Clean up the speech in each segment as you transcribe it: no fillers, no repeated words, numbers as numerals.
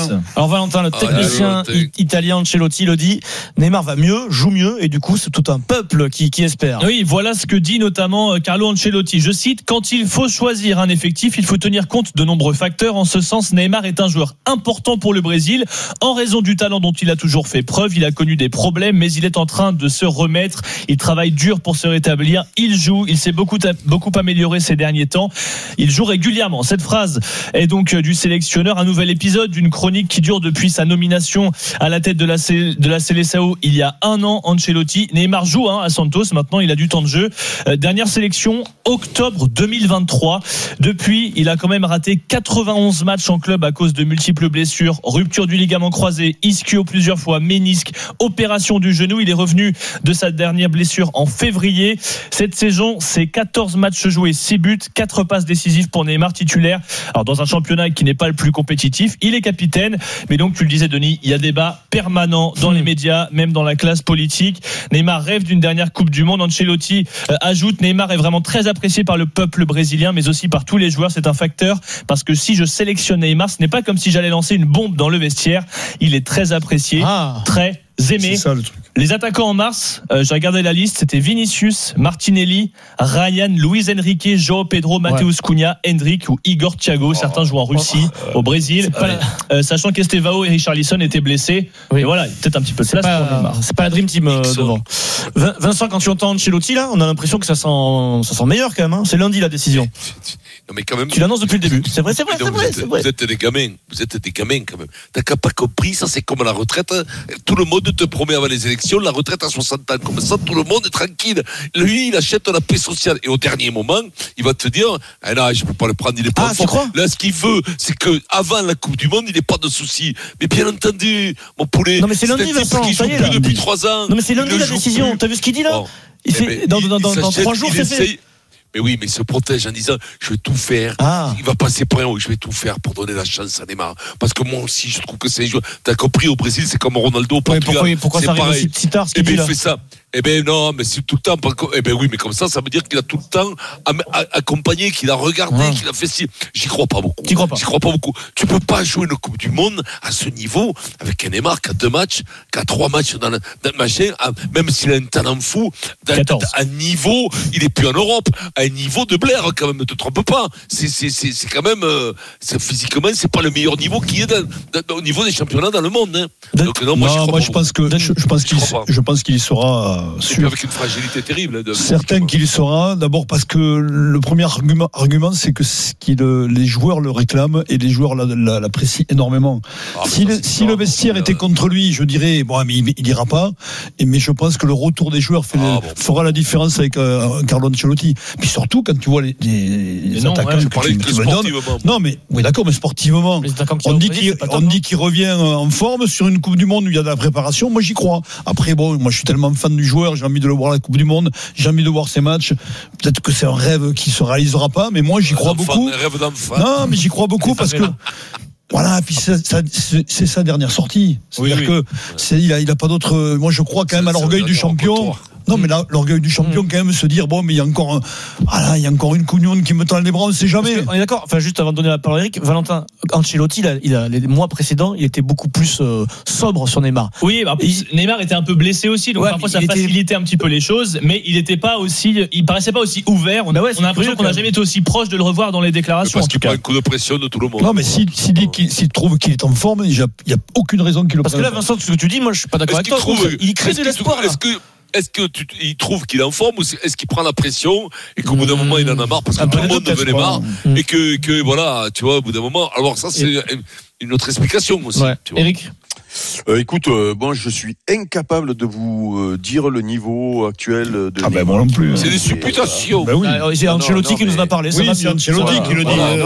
Alors Valentin, le technicien italien Ancelotti le dit, Neymar va mieux, joue mieux, et du coup c'est tout un peuple qui espère. Oui, voilà ce que dit notamment Carlo Ancelotti. Je cite: quand il faut choisir un effectif, il faut tenir compte de nombreux facteurs. En ce sens, Neymar est un joueur important pour le Brésil en raison du talent dont il a toujours fait preuve. Il a connu des problèmes, mais il est en train de se remettre. Il travaille dur pour se rétablir. Il joue. Il s'est beaucoup amélioré ces derniers temps. Il joue régulièrement. Cette phrase est donc du sélectionneur. Un nouvel épisode d'une chronique qui dure depuis sa nomination à la tête de la Seleção il y a un an. Ancelotti, Neymar joue à Santos. Maintenant, il a du temps de jeu. Dernière sélection, octobre 2023. Depuis, il a quand même raté 91 matchs en club à cause de multiples blessures. Rupture du ligament croisé, ischio plusieurs fois, ménisque, opération du genou. Il est revenu de sa dernière blessure en février. Cette saison, c'est 14 matchs joués, 6 buts, 4 passes décisives pour Neymar titulaire. Alors, dans un championnat qui n'est pas le plus compétitif, il est capitaine. Mais donc, tu le disais, Denis, il y a débat permanent dans les médias, même dans la classe politique. Neymar rêve d'une dernière Coupe du Monde. Ancelotti ajoute: Neymar est vraiment très apprécié par le peuple brésilien, mais aussi par tous les joueurs. C'est un facteur, parce que si je sélectionne Neymar, ce n'est pas comme si j'allais lancer une bombe dans le vestiaire. Il est très apprécié, très aimé. C'est ça le truc. Les attaquants en mars, j'ai regardé la liste, c'était Vinicius, Martinelli, Ryan, Luis Enrique, João Pedro, Mateus Cunha, Hendrick ou Igor Thiago. Certains jouent en Russie, au Brésil, sachant qu'Estevao et Richarlison étaient blessés. Et voilà, peut-être un petit peu de place pour Neymar. C'est pas la Dream Team devant. Vincent, quand tu entends Ancelotti là, on a l'impression que ça sent meilleur quand même. C'est lundi la décision. Non, mais quand même, tu l'annonces depuis le début. C'est vrai. Vous êtes des gamins. Vous êtes des gamins quand même. T'as pas compris, ça c'est comme la retraite. Tout le monde te promet avant les élections la retraite à 60 ans. Comme ça, tout le monde est tranquille. Lui, il achète la paix sociale. Et au dernier moment, il va te dire: ah non, je peux pas le prendre, il est pas fort. Là, ce qu'il veut, c'est que avant la Coupe du Monde, il n'ait pas de soucis. Mais bien entendu, mon poulet. Non, mais c'est lundi, Vincent. Il joue plus depuis 3 ans. Non, mais c'est lundi la décision. T'as vu ce qu'il dit là? Il fait dans 3 jours, c'est fait. Mais oui, mais il se protège en disant: je vais tout faire. Il va passer pour rien. Je vais tout faire pour donner la chance à Neymar. Parce que moi aussi, je trouve que c'est un joueur. T'as compris, au Brésil, c'est comme Ronaldo au Portugal. Pourquoi ça arrive aussi tard, ce qu'il dit là? Il fait ça. Eh ben non, mais c'est tout le temps. Eh ben oui, mais comme ça veut dire qu'il a tout le temps accompagné, qu'il a regardé, qu'il a fait si. J'y crois pas beaucoup. J'y crois pas beaucoup. Tu peux pas jouer une Coupe du Monde à ce niveau avec un Neymar qui a 2 matchs, qui a 3 matchs dans le machin, même s'il a un talent fou, à un niveau, il est plus en Europe, à un niveau de Blair quand même. Ne te trompe pas. C'est quand même, physiquement, c'est pas le meilleur niveau qu'il y ait au niveau des championnats dans le monde. Hein. Donc non, je pense qu'il y sera. Avec une fragilité terrible. Certain qu'il y sera. D'abord parce que le premier argument, c'est que les joueurs le réclament et les joueurs l'apprécient énormément. Si le vestiaire était contre lui, je dirais mais il ira pas. Mais je pense que le retour des joueurs fera la différence avec Carlo Ancelotti. Puis surtout quand tu vois les attaquants qui me donnent. Non mais oui d'accord, mais sportivement, on dit qu'il revient en forme sur une Coupe du Monde où il y a de la préparation. Moi j'y crois. Après moi je suis tellement fan du joueur, j'ai envie de le voir à la Coupe du Monde, j'ai envie de voir ses matchs. Peut-être que c'est un rêve qui se réalisera pas, mais moi j'y crois beaucoup. Non, mais j'y crois beaucoup parce que voilà, puis c'est sa dernière sortie. C'est-à-dire que il a pas d'autre. Moi je crois quand même à l'orgueil du champion. Non, mais là, l'orgueil du champion, quand même, se dire, mais il y a encore une Coupe du Monde qui me tend les bras, on ne sait jamais. On est d'accord. Enfin, juste avant de donner la parole à Eric, Valentin, Ancelotti, les mois précédents, il était beaucoup plus sobre sur Neymar. Oui, Neymar était un peu blessé aussi, donc parfois ça facilitait un petit peu les choses, mais il paraissait pas aussi ouvert. On a l'impression qu'on n'a jamais été aussi proche de le revoir dans les déclarations. Parce qu'il prend un coup de pression de tout le monde. Non, mais s'il trouve qu'il est en forme, il n'y a aucune raison qu'il le prenne. Parce que là, Vincent, ce que tu dis, moi, je suis pas d'accord avec toi. Il crée de l'espoir. Est-ce qu'il trouve qu'il est en forme ou est-ce qu'il prend la pression et qu'au bout d'un moment il en a marre parce que tout le monde devenait marre et que voilà, tu vois, au bout d'un moment. Alors ça c'est une autre explication aussi. Tu vois. Eric. Écoute, moi je suis incapable de vous dire le niveau actuel de moi non plus. C'est des supputations. Oui. C'est Ancelotti qui nous en a parlé. Oui, c'est Ancelotti qui le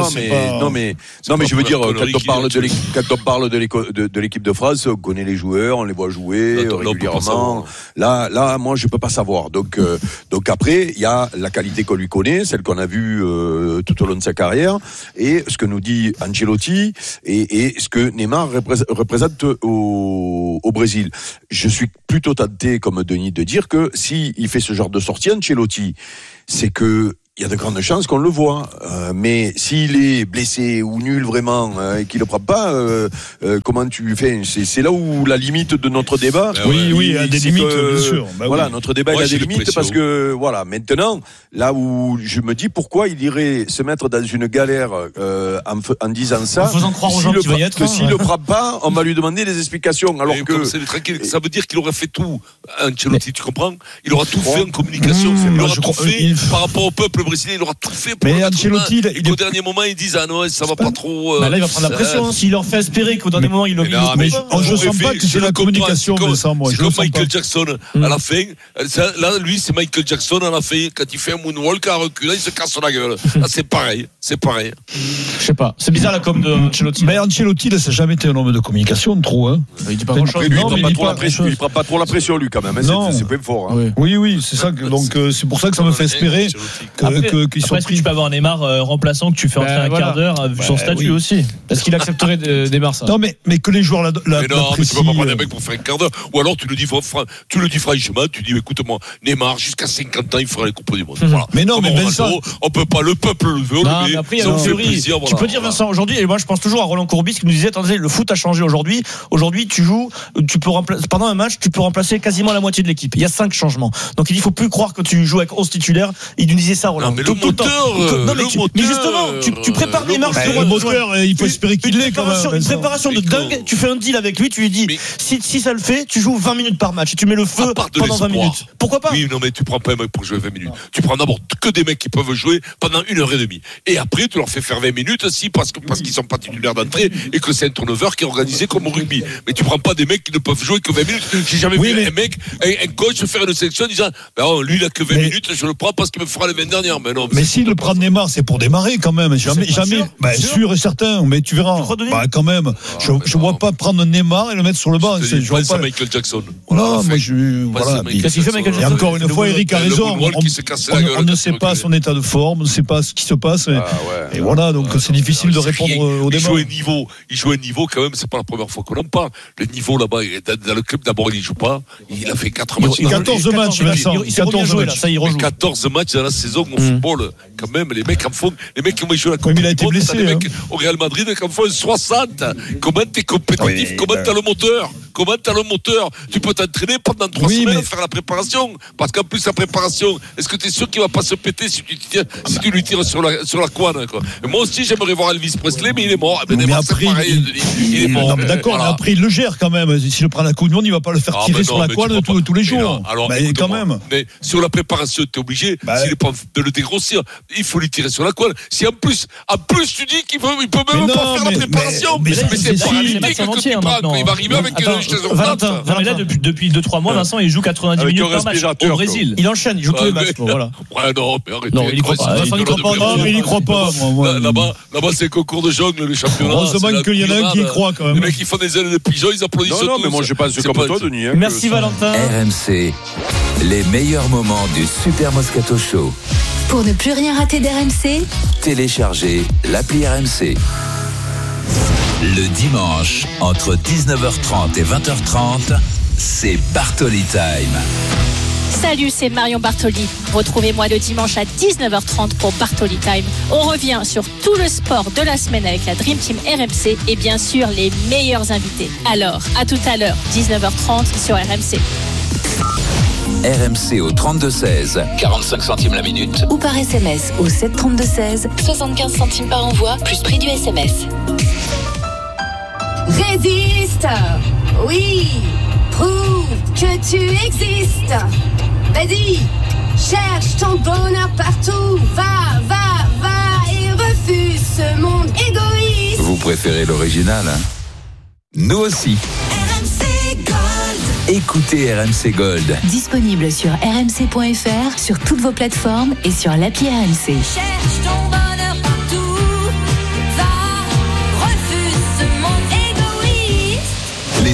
dit. Non mais je veux dire, quand on parle de l'équipe de France, on connaît les joueurs, on les voit jouer régulièrement. Là, moi je peux pas savoir. Donc après, il y a la qualité qu'on lui connaît, celle qu'on a vue tout au long de sa carrière, et ce que nous dit Ancelotti et ce que Neymar représente au Brésil. Je suis plutôt tenté, comme Denis, de dire que s'il fait ce genre de sortie, Ancelotti, c'est que il y a de grandes chances qu'on le voit. Mais s'il est blessé ou nul vraiment et qu'il ne le prend pas, comment tu fais ? C'est là où la limite de notre débat. Oui, il y a des limites, bien sûr. Voilà, notre débat il a des limites parce que voilà. Maintenant, là où je me dis pourquoi il irait se mettre dans une galère en disant ça, en faisant croire aux gens qu'il va y être. S'il le prend pas, on va lui demander des explications. Alors que c'est tranquille, ça veut dire qu'il aurait fait tout. Ancelotti, tu comprends ? Il aura tout fait en communication. Il aura tout fait par rapport au peuple brésilien. Il aura tout fait. Mais Ancelotti, au dernier moment, ils disent ah non, ça va pas trop. Là, il va prendre la pression. S'il leur fait espérer qu'au dernier moment, il le. Mais je sens pas que c'est la communication. C'est comme Michael Jackson à la fin. Là, lui, c'est Michael Jackson à la fin quand il fait un moonwalk à reculer, il se casse la gueule. Là, c'est pareil. Je sais pas. C'est bizarre la com de Ancelotti. Mais Ancelotti, ça n'a jamais été un homme de communication, trop. Hein. Il dit pas grand chose. Il prend pas trop la pression, lui, quand même. C'est pas fort. Hein. Oui, c'est ça. Donc, c'est pour ça que ça me fait espérer qu'ils soient pris. Tu peux avoir Neymar remplaçant que tu fais entrer un quart d'heure vu son statut aussi. Est-ce qu'il accepterait Neymar ça ? Non, mais que les joueurs mais non, mais tu peux pas prendre un mec pour faire un quart d'heure. Ou alors tu le dis franchement, tu dis écoute-moi, Neymar jusqu'à 50 ans il fera les coupes du monde. Voilà. Mais non, mais Vincent, on peut pas, le peuple le veut. Mais après, ça fait plaisir. Tu peux dire Vincent aujourd'hui, et moi je pense toujours à Roland Courbis qui nous disait attendez, le foot a changé aujourd'hui. Aujourd'hui, tu peux remplacer pendant un match, tu peux remplacer quasiment la moitié de l'équipe. Il y a 5 changements. Donc il faut plus croire que tu joues avec 11 titulaires. Il nous disait ça Roland. Non, mais le moteur, mais justement, tu prépares Neymar le moteur, il faut espérer qu'il l'ait quand même. Une préparation de dingue, tu fais un deal avec lui, tu lui dis si ça le fait, tu joues 20 minutes par match et tu mets le feu pendant 20 minutes. Pourquoi pas ? Oui, non mais tu prends pas un mec pour jouer 20 minutes. Tu prends d'abord que des mecs qui peuvent jouer pendant 1h30. Et après tu leur fais faire 20 minutes aussi parce qu'ils sont pas titulaires d'entrée et que c'est un turnover qui est organisé comme au rugby. Mais tu prends pas des mecs qui ne peuvent jouer que 20 minutes. J'ai jamais vu un coach faire une sélection en disant lui il a que 20 minutes, je le prends parce qu'il me fera les 20 dernières. Mais s'il le prend Neymar, c'est pour démarrer quand même. Jamais. Sûr et certain, mais tu verras. Quand même. Je vois pas prendre Neymar et le mettre sur le banc. Je vois pas Michael Jackson. Non, moi qu'est-ce qu'il fait Michael Jackson ? Et encore une fois, Eric a raison. On ne sait pas son état de forme, on ne sait pas ce qui se passe. Et voilà, donc c'est difficile de répondre au débat. Il joue un niveau quand même, c'est pas la première fois qu'on en parle. Le niveau là-bas, dans le club d'abord il joue pas. Il a fait 4 matchs. 14 matchs, Vincent. 14 matchs, ça il rejoue. 14 matchs dans la saison au football. Quand même, les mecs en font. Les mecs qui ont joué la Coupe. Il a été blessé. Les mecs au Real Madrid qui en font 60. Comment t'es compétitif ? Comment t'as le moteur ? Tu peux t'entraîner pendant 3 semaines à faire la préparation. Parce qu'en plus la préparation, est-ce que t'es sûr qu'il va pas se péter si tu lui tires sur la couenne quoi. Et moi aussi j'aimerais voir Elvis Presley, mais il est mort. Mais après, il est mort. D'accord, mais après il le gère quand même. S'il prend la Coupe du Monde, il va pas le faire tirer sur la couenne tous les jours. Mais quand même. Mais sur la préparation, t'es obligé. S'il est pas de le dégrossir, il faut lui tirer sur la couenne. Si en plus tu dis qu'il peut même pas faire la préparation. Mais c'est pas réalité que tu prends. Il va arriver avec une chaise roulante. Là depuis 2-3 mois, Vincent il joue 90 minutes par match au Brésil. Il enchaîne, il joue tous les matchs. Voilà. Ouais, non, mais arrêtez. Non, il y croit pas. Il y croit pas. Là-bas, c'est concours de jungle, les championnats. Heureusement qu'il y en a un qui y croit quand même. Les mecs qui font des ailes de pigeon, ils applaudissent tous. Non, mais moi je pense comme toi, Denis. Merci Valentin. RMC, les meilleurs moments du Super Moscato Show. Pour ne plus rien rater d'RMC, Téléchargez l'appli RMC. Le dimanche, entre 19h30 et 20h30, c'est Bartoli Time. Salut, c'est Marion Bartoli. Retrouvez-moi le dimanche à 19h30 pour Bartoli Time. On revient sur tout le sport de la semaine avec la Dream Team RMC et bien sûr les meilleurs invités. Alors, à tout à l'heure, 19h30 sur RMC. RMC au 32-16, 45 centimes la minute. Ou par SMS au 732-16, 75 centimes par envoi, plus prix du SMS. Résiste, oui, prouve que tu existes. Vas-y, cherche ton bonheur partout. Va et refuse ce monde égoïste. Vous préférez l'original, hein ? Nous aussi. RMC Gold. Écoutez RMC Gold. Disponible sur rmc.fr, sur toutes vos plateformes et sur l'appli RMC. Cherche ton bonheur partout. Va, refuse ce monde égoïste. Les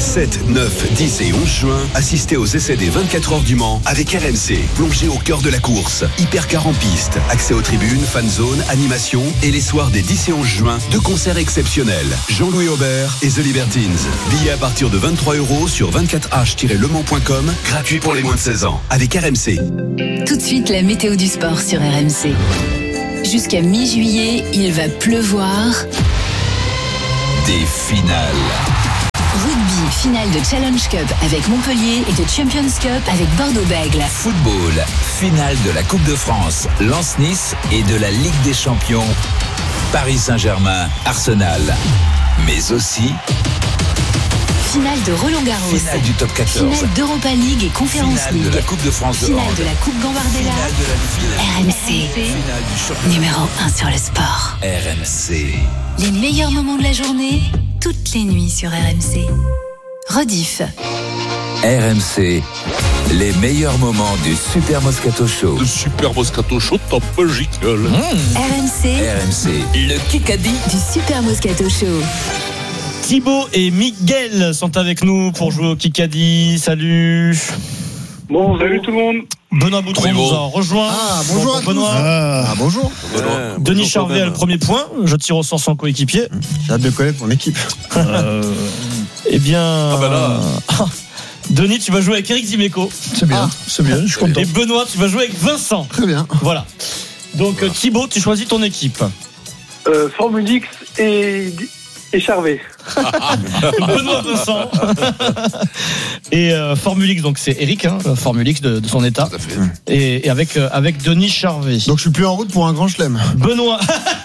7, 9, 10 et 11 juin, assistez aux essais des 24 heures du Mans avec RMC. Plongez au cœur de la course. Hypercar en piste, accès aux tribunes, fan zone, animation et les soirs des 10 et 11 juin, deux concerts exceptionnels. Jean-Louis Aubert et The Libertines. Billets à partir de 23 € sur 24h-lemans.com, gratuit pour les moins de 16 ans. Avec RMC. Tout de suite, la météo du sport sur RMC. Jusqu'à mi-juillet, il va pleuvoir. Des finales. Rugby, finale de Challenge Cup avec Montpellier et de Champions Cup avec Bordeaux-Bègles. Football, finale de la Coupe de France, Lens-Nice et de la Ligue des Champions, Paris Saint-Germain, Arsenal. Mais aussi finale de Roland-Garros. Finale du top 14. Finale d'Europa League et Conference Finale League. de la Coupe de France de Finale hand. de la Coupe Gambardella. Finale de la RMC. finale du championnat. Numéro 1 sur le sport. RMC. Les meilleurs moments de la journée, toutes les nuits sur RMC. Rediff. RMC. Les meilleurs moments du Super Moscato Show. Le Super Moscato Show top gicle. RMC. RMC. Le Kikadi Du Super Moscato Show. Thibaut et Miguel sont avec nous pour jouer au Kikadi. Salut. Bon, salut tout le monde. Benoît Boutron Oui, bon. nous a rejoint. Bonjour à tous. Benoît. Bonjour. Denis Charvet a le premier point. Je tire au sort son coéquipier. J'ai hâte de connaître mon équipe. Eh bien. Ah bah là. Denis, tu vas jouer avec Eric Dimeco. C'est bien, c'est bien, je suis content. Et Benoît, tu vas jouer avec Vincent. Très bien. Voilà. Donc Thibaut, tu choisis ton équipe. Formule X et Charvet. Benoît, Vincent. Et Formule X, donc c'est Eric, Formule X de son état. Tout à fait. Et avec Denis Charvet. Donc je suis plus en route pour un grand chelem. Benoît.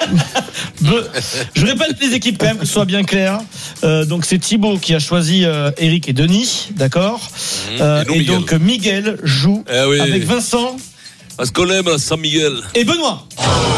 Je répète les équipes quand même, que ce soit bien clair. Donc c'est Thibaut qui a choisi Eric et Denis, d'accord. Et nous, donc Miguel joue oui. avec Vincent Parce qu'on aime à Saint-Miguel. et Benoît.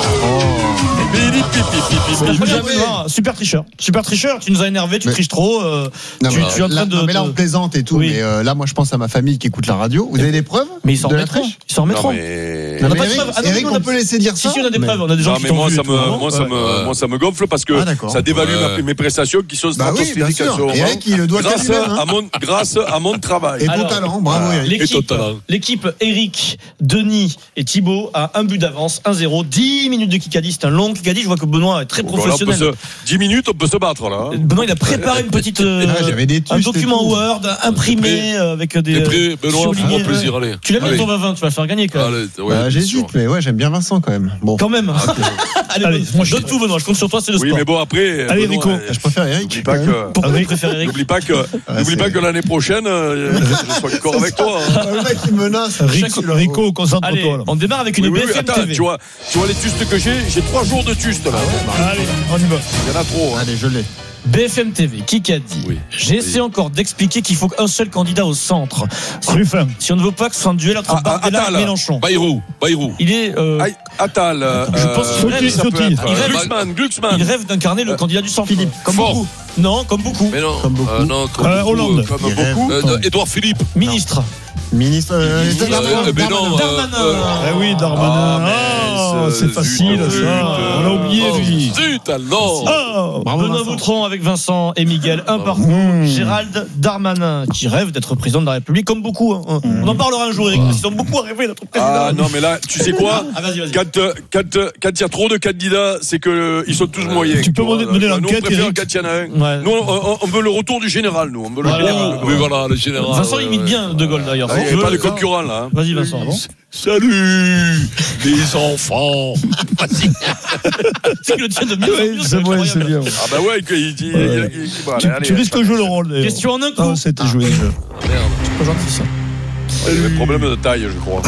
Benoît, super tricheur, tu nous as énervé, tu triches trop. Non, tu es en train mais là on plaisante et tout. Oui. Mais là moi je pense à ma famille qui écoute la radio. Vous avez des preuves? Mais ils s'en de la remettront. triche? Ils s'en remettront. Non, On a mais pas de preuves. Ah non, Eric, nous, on a on peut laisser dire ça? Si, on a des preuves. On a des gens Non, qui mais t'ont moi, vu. moi, ça me gonfle parce que ça dévalue mes prestations qui sont Bah oui, bien stratosphériques. sûr. Eric, il le doit qu'à lui-même. Grâce à mon travail. Et ton talent, bravo Eric. L'équipe Eric, Denis et Thibaut a un but d'avance, 1-0, 10 minutes de Kikadi, c'est un long Kikadi, je vois que Benoît est très professionnel. 10 minutes, on peut se battre là. Benoît, il a préparé une petite un document Word imprimé avec des Benoît, fais-moi plaisir, allez. Tu l'as mis ton 20-20, tu vas faire gagner quand même. J'hésite, mais ouais, j'aime bien Vincent quand même. Bon. Quand même. Allez, moi je donne tout Benoît, je compte sur toi, c'est le sport. Oui, mais bon après. Allez Rico, je préfère Eric. Pourquoi tu préfères Eric? N'oublie pas que l'année prochaine, je serai encore avec toi. Le mec il menace. Rico, concentre-toi. On démarre avec une BFM TV. Tu vois les tustes que j'ai 3 jours de tustes là. Allez, on y va. Il y en a trop. Allez, je l'ai. BFM TV, Kikadi. Oui. J'essaie encore d'expliquer qu'il faut qu'un seul candidat au centre. Ruffin. Si on ne veut pas que ce soit un duel entre Bardella et Mélenchon. Bayrou. Il est. Attal. Je pense qu'il Glucksmann. il rêve d'incarner le candidat du centre. Philippe. Comme Fort. beaucoup. Non, comme beaucoup. Mais non. Comme beaucoup. Non, Hollande. comme beaucoup. Édouard Philippe. Ministre. Ministre. Mais non. Oui, Darmanin. C'est facile ça. On l'a oublié lui. Zut alors. Benoît Boutron avec Vincent et Miguel. Un partout. Gérald Darmanin qui rêve d'être président de la République comme beaucoup. On en parlera un jour, Eric. Ils ont beaucoup rêvé d'être président. Ah non, mais là, tu sais quoi? Vas-y. Quand il y a trop de candidats, c'est que ils sont tous moyens. Tu peux mener l'enquête, Eric. Eric. Quand il y en a un. Ouais. Nous, on veut le retour du général, nous. On veut le général. Oui, voilà, le général. Vincent imite bien De Gaulle d'ailleurs. Il n'y a pas de concurrent là. Vas-y Vincent. Salut les enfants. C'est que le tien de mieux. C'est bon, c'est bien. Ah bah ouais, il dit. Tu risques de jouer le rôle. d'ailleurs. Question en un coup. C'était joué. Merde. C'est pas gentil ça. Il y a des problèmes de taille, je crois.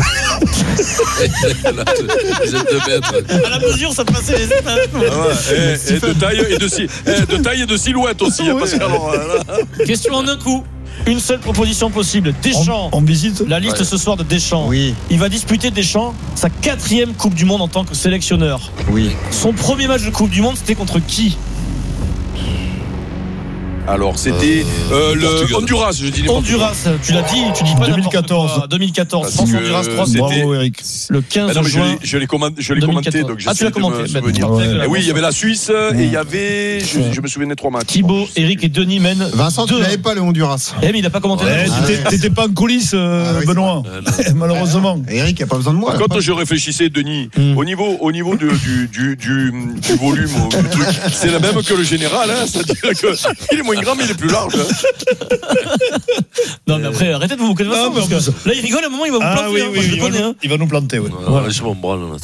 Vous êtes 2 mètres. À la mesure, ça passait les étapes. Et de taille et de silhouette aussi. Parce que alors, Question en un coup. Une seule proposition possible. Deschamps. On visite. La liste ce soir de Deschamps. Oui. Il va disputer Deschamps sa 4e Coupe du Monde en tant que sélectionneur. Oui. Son premier match de Coupe du Monde, c'était contre qui? Alors, c'était le Honduras, je dis. Honduras, tu l'as dit, tu dis pas 2014. 2014, France-Honduras 3-0. Bravo, Eric. Le 15 juin. Je l'ai commenté, donc tu l'as commenté. Oui, il y avait la Suisse et il y avait, je me souviens des 3 matchs. Thibaut, Eric et Denis mènent. Vincent, tu n'avais pas le Honduras. Mais il n'a pas commenté. T'étais pas en coulisses, Benoît. Malheureusement. Eric, il n'y a pas besoin de moi. Quand je réfléchissais, Denis, au niveau du volume, du truc, c'est la même que le général, hein, c'est-à-dire qu'il est moins grand, mais il est plus large. Non, mais après, arrêtez de vous moquer de Vincent, parce que là, il rigole à un moment, il va vous planter. Oui, je le connais. Il va nous planter, oui. Je m'en branle, là.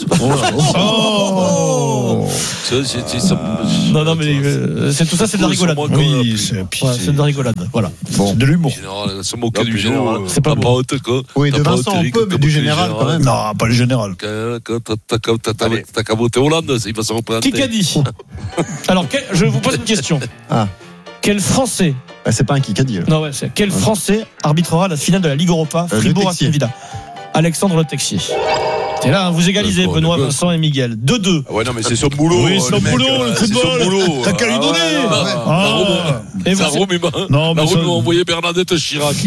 Non, mais c'est tout ça, c'est de la rigolade. Oui, c'est de la rigolade. Voilà. C'est de l'humour. Se moquer du général. C'est pas beau. Oui, de Vincent, on peut, mais du général, quand même. Non, pas le général. T'as qu'à voter Hollande, il va se représenter. Qui qu'a dit? Alors, je vous pose une question. Quel Français? C'est pas un Kikadi. Non, ouais, c'est quel Français arbitrera la finale de la Ligue Europa Fribourg-Aston Villa? Alexandre Le Texier. Et là, vous égalisez Benoît, Vincent et Miguel. 2-2. Ouais, non, mais c'est son boulot. Oui, son boulot, le football. T'as qu'à lui donner. Et non, mais il m'a envoyé Bernadette Chirac.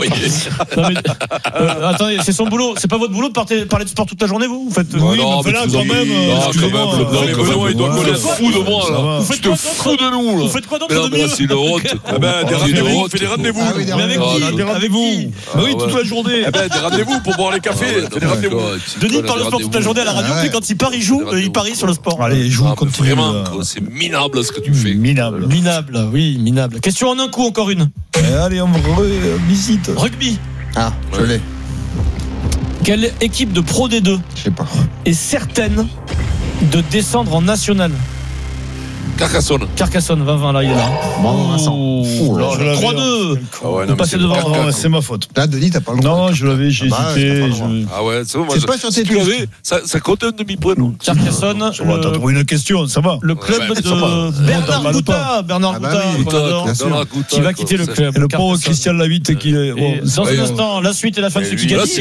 Attendez, c'est son boulot. C'est pas votre boulot de parler de sport toute la journée, vous faites. Oui, mais là, quand même. Benoît, il doit connaître fou de moi, là. Vous faites fou de nous, là. Vous faites quoi d'autre de mieux? C'est une honte. Des rendez-vous, fais des rendez-vous. Mais avec qui? Avec vous? Oui, toute la journée. Des rendez-vous pour boire les cafés. Des rendez-vous. Denis parle de sport toute la journée à la radio, puis quand il part, il joue, il parie sur le sport. Allez, joue, continue. Vraiment, c'est minable ce que tu fais. Minable. Minable, oui, minable. Question en un coup, encore une. Allez, on visite. Rugby. Je l'ai. Quelle équipe de Pro D2 Je sais pas. est certaine de descendre en national? Carcassonne, 20-20, là, il est là. Bravo, Vincent. 3-2. Vous passez devant. C'est ma faute. Là, Denis, t'as pas le droit. Non, je l'avais, j'ai hésité. Ah ouais, c'est bon. C'est pas sur tes tu l'avais, ça compte un demi-point. Carcassonne. T'as trouvé une question, ça va. Le club de Bernard Gouta. Bernard Gouta, qui va quitter le club. Et le pauvre Christian Lavitte qui est. Dans un instant, la suite et la fin de ce Kikadi.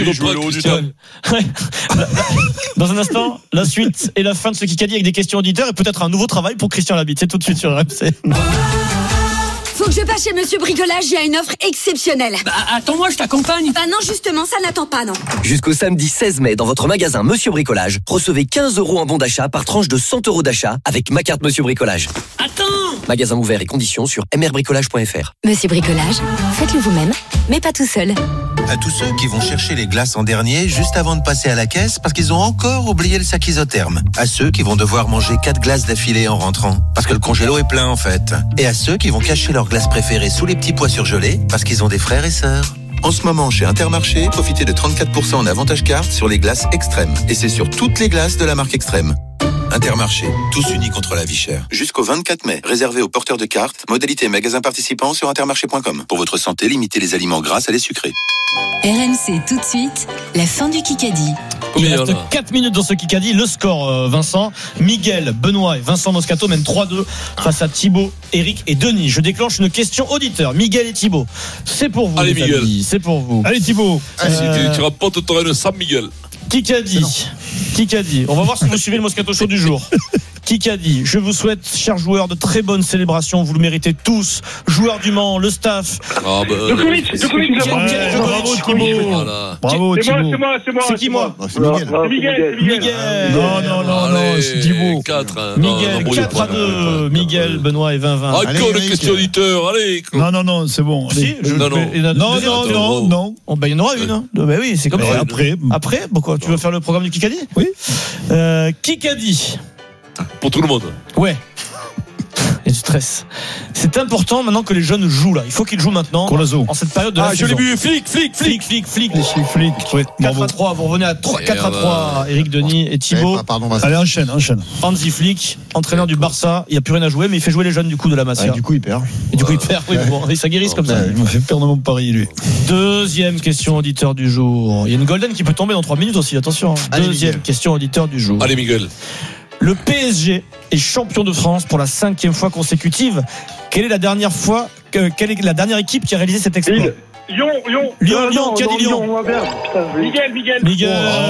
Dans un instant, la suite et la fin de ce Kikadi avec des questions auditeurs et peut-être un nouveau travail pour Christian Labitte. C'est tout de suite sur RMC. Faut que je passe chez Monsieur Bricolage, j'ai une offre exceptionnelle. Attends-moi, je t'accompagne. Non, justement, ça n'attend pas, non. Jusqu'au samedi 16 mai, dans votre magasin Monsieur Bricolage, recevez 15 € en bon d'achat par tranche de 100 € d'achat avec ma carte Monsieur Bricolage. Attends. Magasin ouvert et conditions sur mrbricolage.fr. Monsieur Bricolage, faites-le vous-même, mais pas tout seul. À tous ceux qui vont chercher les glaces en dernier juste avant de passer à la caisse parce qu'ils ont encore oublié le sac isotherme. À ceux qui vont devoir manger 4 glaces d'affilée en rentrant parce que le congélo est plein en fait. Et à ceux qui vont cacher leurs glaces préférées sous les petits pois surgelés parce qu'ils ont des frères et sœurs. En ce moment, chez Intermarché, profitez de 34% en avantage carte sur les glaces Extrême. Et c'est sur toutes les glaces de la marque Extrême. Intermarché, tous unis contre la vie chère. Jusqu'au 24 mai, réservé aux porteurs de cartes, modalité magasin participant sur intermarché.com. Pour votre santé, limitez les aliments gras à les sucrés. RMC tout de suite, la fin du Kikadi. Il reste 4 minutes dans ce Kikadi. Le score, Vincent, Miguel, Benoît et Vincent Moscato mènent 3-2 face à Thibaut, Eric et Denis. Je déclenche une question auditeur. Miguel et Thibaut, c'est pour vous. Allez, Miguel. Amis, c'est pour vous. Allez, Thibaut. Tu rapportes ton de Sam Miguel. Kikadi. On va voir si vous suivez le Moscato Show du jour. Kikadi, je vous souhaite, chers joueurs, de très bonnes célébrations. Vous le méritez tous. Joueurs du Mans, le staff. Djokovic. Bravo, Thibaut. Bravo, Thibaut. C'est qui, moi? C'est Miguel. Non, c'est Thibaut. 4. Miguel, 4-2. Miguel, Benoît et 20-20. Encore une question auditeur, allez. Non, c'est bon. Si, Non. Il y en aura une. Ben oui, c'est comme ça. Après, pourquoi? Tu veux faire le programme du Kikadi? Oui. Kikadi. Pour tout le monde. Ouais. Il y a du stress. C'est important maintenant que les jeunes jouent là. Il faut qu'ils jouent maintenant. Colazo. En cette période de la saison. Je l'ai vu. Flic. Les flics. Oui, 4-3. Vous revenez à 4-3. Eric, Denis et Thibaut. Allez, enchaîne. Hansi Flick, entraîneur du Barça. Il n'y a plus rien à jouer, mais il fait jouer les jeunes du coup de la Masia. Du coup, il perd. Oui, bon, ça guérisse comme ça. Il m'a fait perdre mon pari, lui. Deuxième question auditeur du jour. Il y a une golden qui peut tomber dans 3 minutes aussi. Attention. Deuxième question auditeur du jour. Allez, Miguel. Le PSG est champion de France pour la 5e fois consécutive. Quelle est la dernière équipe qui a réalisé cet exploit? Lyon. Qui a dit Lyon? Miguel.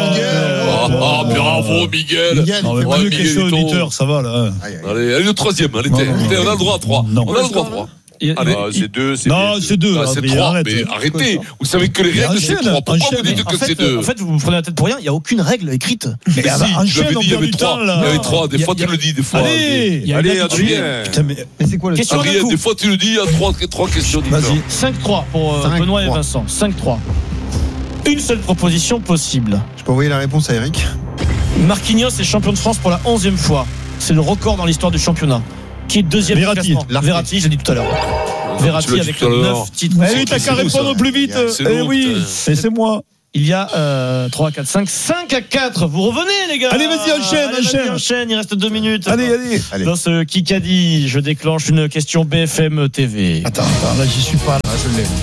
Bravo, Miguel. Pas de question auditeur, ça va là. Allez, le troisième. On a le droit à 3. Non. On a le droit à 3. C'est 2. Non, c'est 2. C'est 3. Mais arrêtez. Vous savez que les règles, c'est 3. Pourquoi vous dites que c'est 2? En fait, vous vous prenez la tête pour rien. Il n'y a aucune règle écrite. Mais enchaîne, on il y perd avait du 3. temps, là. Il y avait 3. Des fois, tu le dis. Des fois. Allez, Adrien. Putain, mais c'est quoi le Question d'un Adrien, coup. des fois, tu le dis. Il y a 3 questions différentes. Vas-y. 5-3 pour Benoît et Vincent. 5-3. Une seule proposition possible. Je peux envoyer la réponse à Eric. Marquinhos est champion de France pour la 11e fois. C'est le record dans l'histoire du championnat. Qui est deuxième du classement? Verratti, j'ai dit tout à l'heure. Verratti avec 9 titres. Eh oui, t'as qu'à répondre plus vite. Eh oui, et c'est moi. Il y a 3, 4, 5, 5-4. Vous revenez, les gars. Allez, vas-y, enchaîne. Il reste 2 minutes. Allez. Dans ce Kikadi, je déclenche une question BFM TV. Attends, là, j'y suis pas. Là, je l'ai.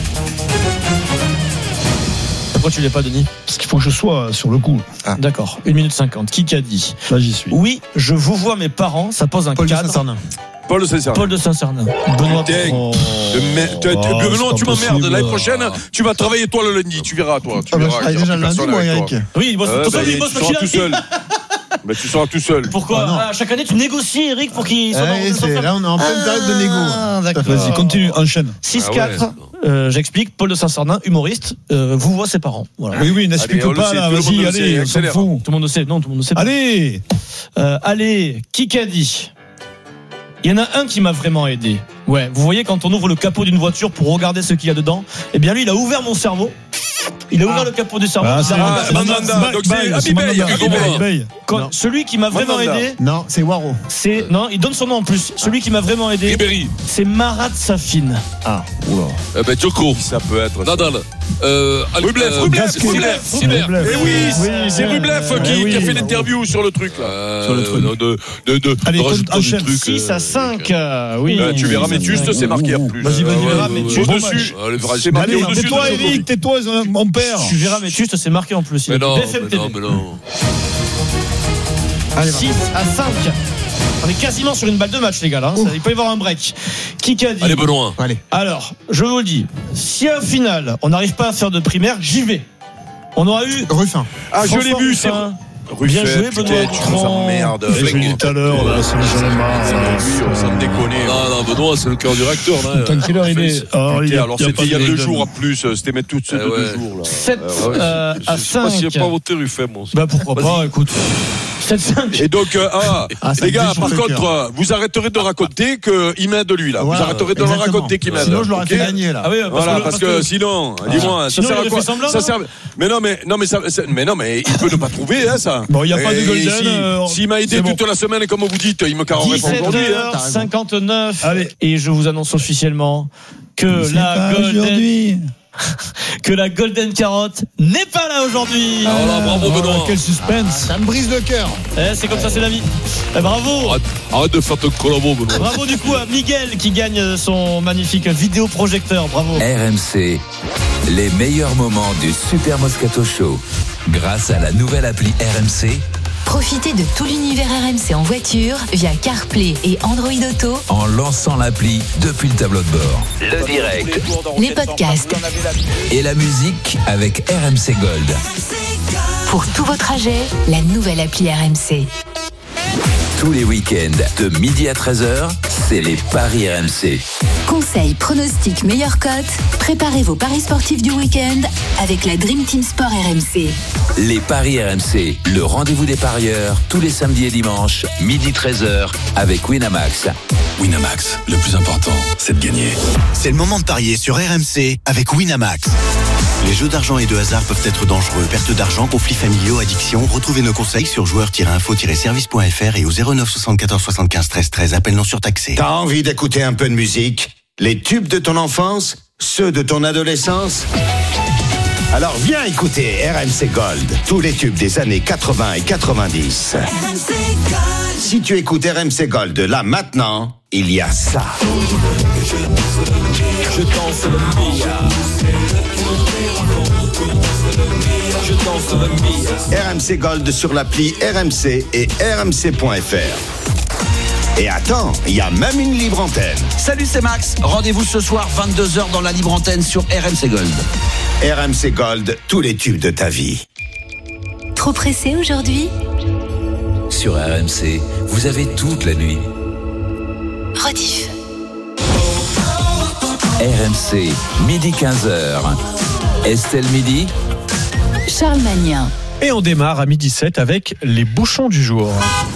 Pourquoi tu l'as pas, Denis? Parce qu'il faut que je sois sur le coup. D'accord. 1 minute 50. Kikadi. Là, j'y suis. Oui, je vous vois mes parents. Ça pose un cadre. Paul de Saint-Cernin. Paul de Saint-Cernin. Benoît. Benoît, tu m'emmerdes. L'année prochaine, tu vas travailler toi le lundi. Tu verras, toi. Je travaille déjà le lundi, moi, Eric. Oui, il bosse tout seul. Mais tu seras tout seul. Pourquoi? Chaque année, tu négocies, Eric, pour qu'il soit dans là, on est en pleine période de négo. D'accord. Vas-y, continue, enchaîne. 6-4. J'explique. Paul de Saint-Cernin, humoriste, vous voit ses parents. Voilà. Oui, n'explique pas là. Vas-y, allez, on s'en fout. Tout le monde le sait. Non, tout le monde le sait. Allez. Allez, Kikadi. Il y en a un qui m'a vraiment aidé. Ouais, vous voyez, quand on ouvre le capot d'une voiture pour regarder ce qu'il y a dedans, eh bien lui, il a ouvert mon cerveau. Il a ouvert le capot du cerveau. Celui qui m'a vraiment aidé. Non, c'est Waro. Non, il donne son nom en plus. Celui qui m'a vraiment aidé. Ribéry. C'est Marat Safin. Ah, oula. Djoko. Ça peut être. Nadal. Rublev. Eh oui, c'est Rublev qui a fait l'interview sur le truc là. Allez, enchaîne. 6-5. Oui. Tu verras, mais juste, c'est marqué à plus. Vas-y, verras, mais au-dessus. C'est marqué allez, au-dessus. tais-toi, Eric, tais-toi, mon père. Tu verras, mais juste, c'est marqué en plus. Mais non. 6-5. On est quasiment sur une balle de match, les gars. Là. Il peut y avoir un break. Kikadi. Allez, Benoît. Allez. Alors, je vous le dis, si au final, on n'arrive pas à faire de primaire, j'y vais. On aura eu Ruffin. Ah, je l'ai vu, c'est bien joué, Benoît. Tu nous emmerdes. Je l'ai dit tout à l'heure, là, c'est sans déconner. Non, Benoît, c'est le cœur du réacteur. Tant qu'il heure, il est. Alors, c'était il y a 2 jours en plus. C'était mettre toutes ces 2 jours. 7 à 5. Je sais pas s'il n'y a pas voté Ruffin, moi. Bah, pourquoi pas, écoute. 7-5. Et donc, les gars, par contre, vous arrêterez de raconter qu'il m'aide lui, là. Vous arrêterez de le raconter qu'il m'aide. Sinon, je l'aurais fait gagner, là. Ah oui, parce que sinon, dis-moi, ça sert à quoi? Ça sert. Mais non, mais il peut ne pas trouver, hein, ça. Bon, il n'y a pas de golden. S'il m'a aidé toute la semaine, comme vous dites, il me carrerait pas aujourd'hui. 17h59. Allez. Et je vous annonce officiellement que la Golden Carotte n'est pas là aujourd'hui. Alors là, bravo Benoît. Quel suspense. Ça me brise le cœur. C'est comme ça, c'est la vie. Bravo. Arrête de faire ton collabo, Benoît. Bravo du coup à Miguel qui gagne son magnifique vidéoprojecteur. Bravo. RMC, les meilleurs moments du Super Moscato Show. Grâce à la nouvelle appli RMC. Profitez de tout l'univers RMC en voiture via CarPlay et Android Auto en lançant l'appli depuis le tableau de bord. Le direct, les podcasts et la musique avec RMC Gold. Pour tous vos trajets, la nouvelle appli RMC. Tous les week-ends de midi à 13h, c'est les paris RMC. Conseils, pronostics, meilleures cotes. Préparez vos paris sportifs du week-end avec la Dream Team Sport RMC. Les paris RMC, le rendez-vous des parieurs, tous les samedis et dimanches, midi 13h, avec Winamax. Winamax, le plus important, c'est de gagner. C'est le moment de parier sur RMC avec Winamax. Les jeux d'argent et de hasard peuvent être dangereux. Perte d'argent, conflits familiaux, addiction. Retrouvez nos conseils sur joueurs-info-service.fr et au 09 74 75 13 13. Appel non surtaxé. T'as envie d'écouter un peu de musique? Les tubes de ton enfance? Ceux de ton adolescence? Alors viens écouter RMC Gold. Tous les tubes des années 80 et 90. RMC Gold. Si tu écoutes RMC Gold là maintenant, il y a ça. Je danse le Mia. Je danse le Mia. RMC Gold sur l'appli RMC et rmc.fr. Et attends, il y a même une libre antenne. Salut, c'est Max. Rendez-vous ce soir 22h dans la libre antenne sur RMC Gold. RMC Gold, tous les tubes de ta vie. Trop pressé aujourd'hui? Sur RMC, vous avez toute la nuit. Rediff. RMC, midi 15h. Estelle Midi. Charles Magnin. Et on démarre à 12h17 avec les bouchons du jour.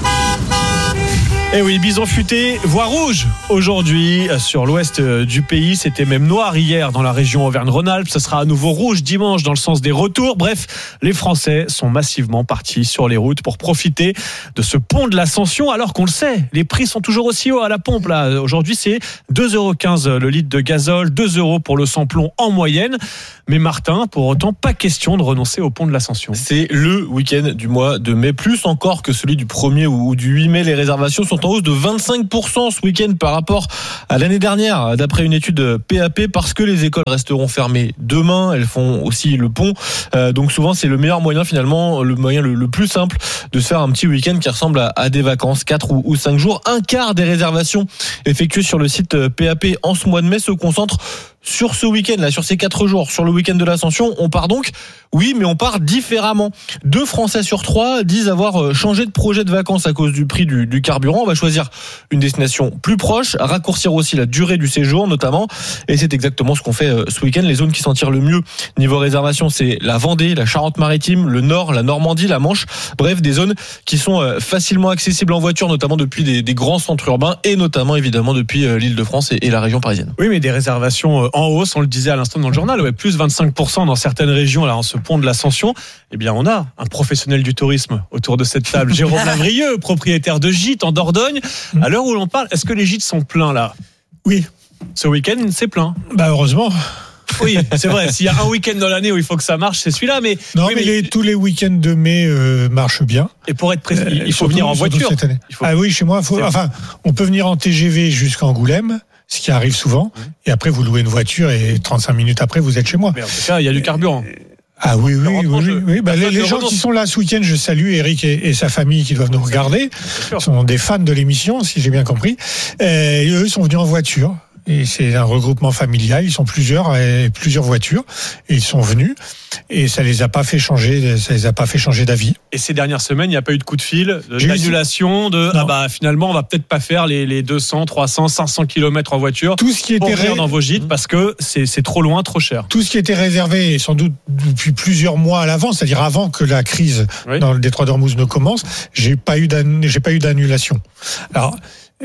Eh oui, bison futé, voie rouge aujourd'hui sur l'ouest du pays. C'était même noir hier dans la région Auvergne-Rhône-Alpes. Ce sera à nouveau rouge dimanche dans le sens des retours. Bref, les Français sont massivement partis sur les routes pour profiter de ce pont de l'Ascension. Alors qu'on le sait, les prix sont toujours aussi hauts à la pompe. Là, aujourd'hui, c'est 2,15 € le litre de gazole, 2 € pour le sans-plomb en moyenne. Mais Martin, pour autant, pas question de renoncer au pont de l'Ascension. C'est le week-end du mois de mai, plus encore que celui du 1er ou du 8 mai. Les réservations sont en hausse de 25% ce week-end par rapport à l'année dernière, d'après une étude PAP, parce que les écoles resteront fermées demain. Elles font aussi le pont. Donc souvent, c'est le meilleur moyen, finalement, le moyen le plus simple de se faire un petit week-end qui ressemble à des vacances, 4 ou 5 jours. Un quart des réservations effectuées sur le site PAP en ce mois de mai se concentrent sur ce week-end là, sur ces 4 jours, sur le week-end de l'Ascension. On part donc, oui, mais on part différemment. 2 Français sur 3 disent avoir changé de projet de vacances à cause du prix du carburant. On va choisir une destination plus proche, raccourcir aussi la durée du séjour notamment, et c'est exactement ce qu'on fait ce week-end. Les zones qui s'en tirent le mieux niveau réservation, c'est la Vendée, la Charente-Maritime, le Nord, la Normandie, la Manche. Bref, des zones qui sont facilement accessibles en voiture, notamment depuis des grands centres urbains, et notamment évidemment depuis l'Île-de-France et la région parisienne. Oui, mais des réservations en hausse, on le disait à l'instant dans le journal, ouais, plus 25% dans certaines régions là, en ce pont de l'Ascension. Eh bien, on a un professionnel du tourisme autour de cette table, Jérôme Lavrieux, propriétaire de gîtes en Dordogne. À l'heure où l'on parle, est-ce que les gîtes sont pleins là ? Oui. Ce week-end, c'est plein. Bah heureusement. Oui, c'est vrai. S'il y a un week-end dans l'année où il faut que ça marche, c'est celui-là. Mais non, oui, mais tous les week-ends de mai marchent bien. Et pour être précis, il faut venir en voiture. Cette année. Ah oui, chez moi, on peut venir en TGV jusqu'à Angoulême, ce qui arrive souvent. Et après, vous louez une voiture et 35 minutes après, vous êtes chez moi. Mais en tout cas, il y a du carburant. Ah oui. Bah, les gens qui sont là ce week-end, je salue Eric et sa famille qui doivent nous regarder. Ils sont des fans de l'émission, si j'ai bien compris. Et eux sont venus en voiture. Et c'est un regroupement familial, ils sont plusieurs voitures, et ils sont venus, et ça les a pas fait changer d'avis. Et ces dernières semaines, il n'y a pas eu de coup de fil, d'annulation, finalement, on va peut-être pas faire les 200, 300, 500 km en voiture. Tout ce qui était pour dans vos gîtes, parce que c'est trop loin, trop cher. Tout ce qui était réservé, sans doute depuis plusieurs mois à l'avance, c'est-à-dire avant que la crise dans le détroit d'Ormuz ne commence, j'ai pas eu d'annulation. Alors,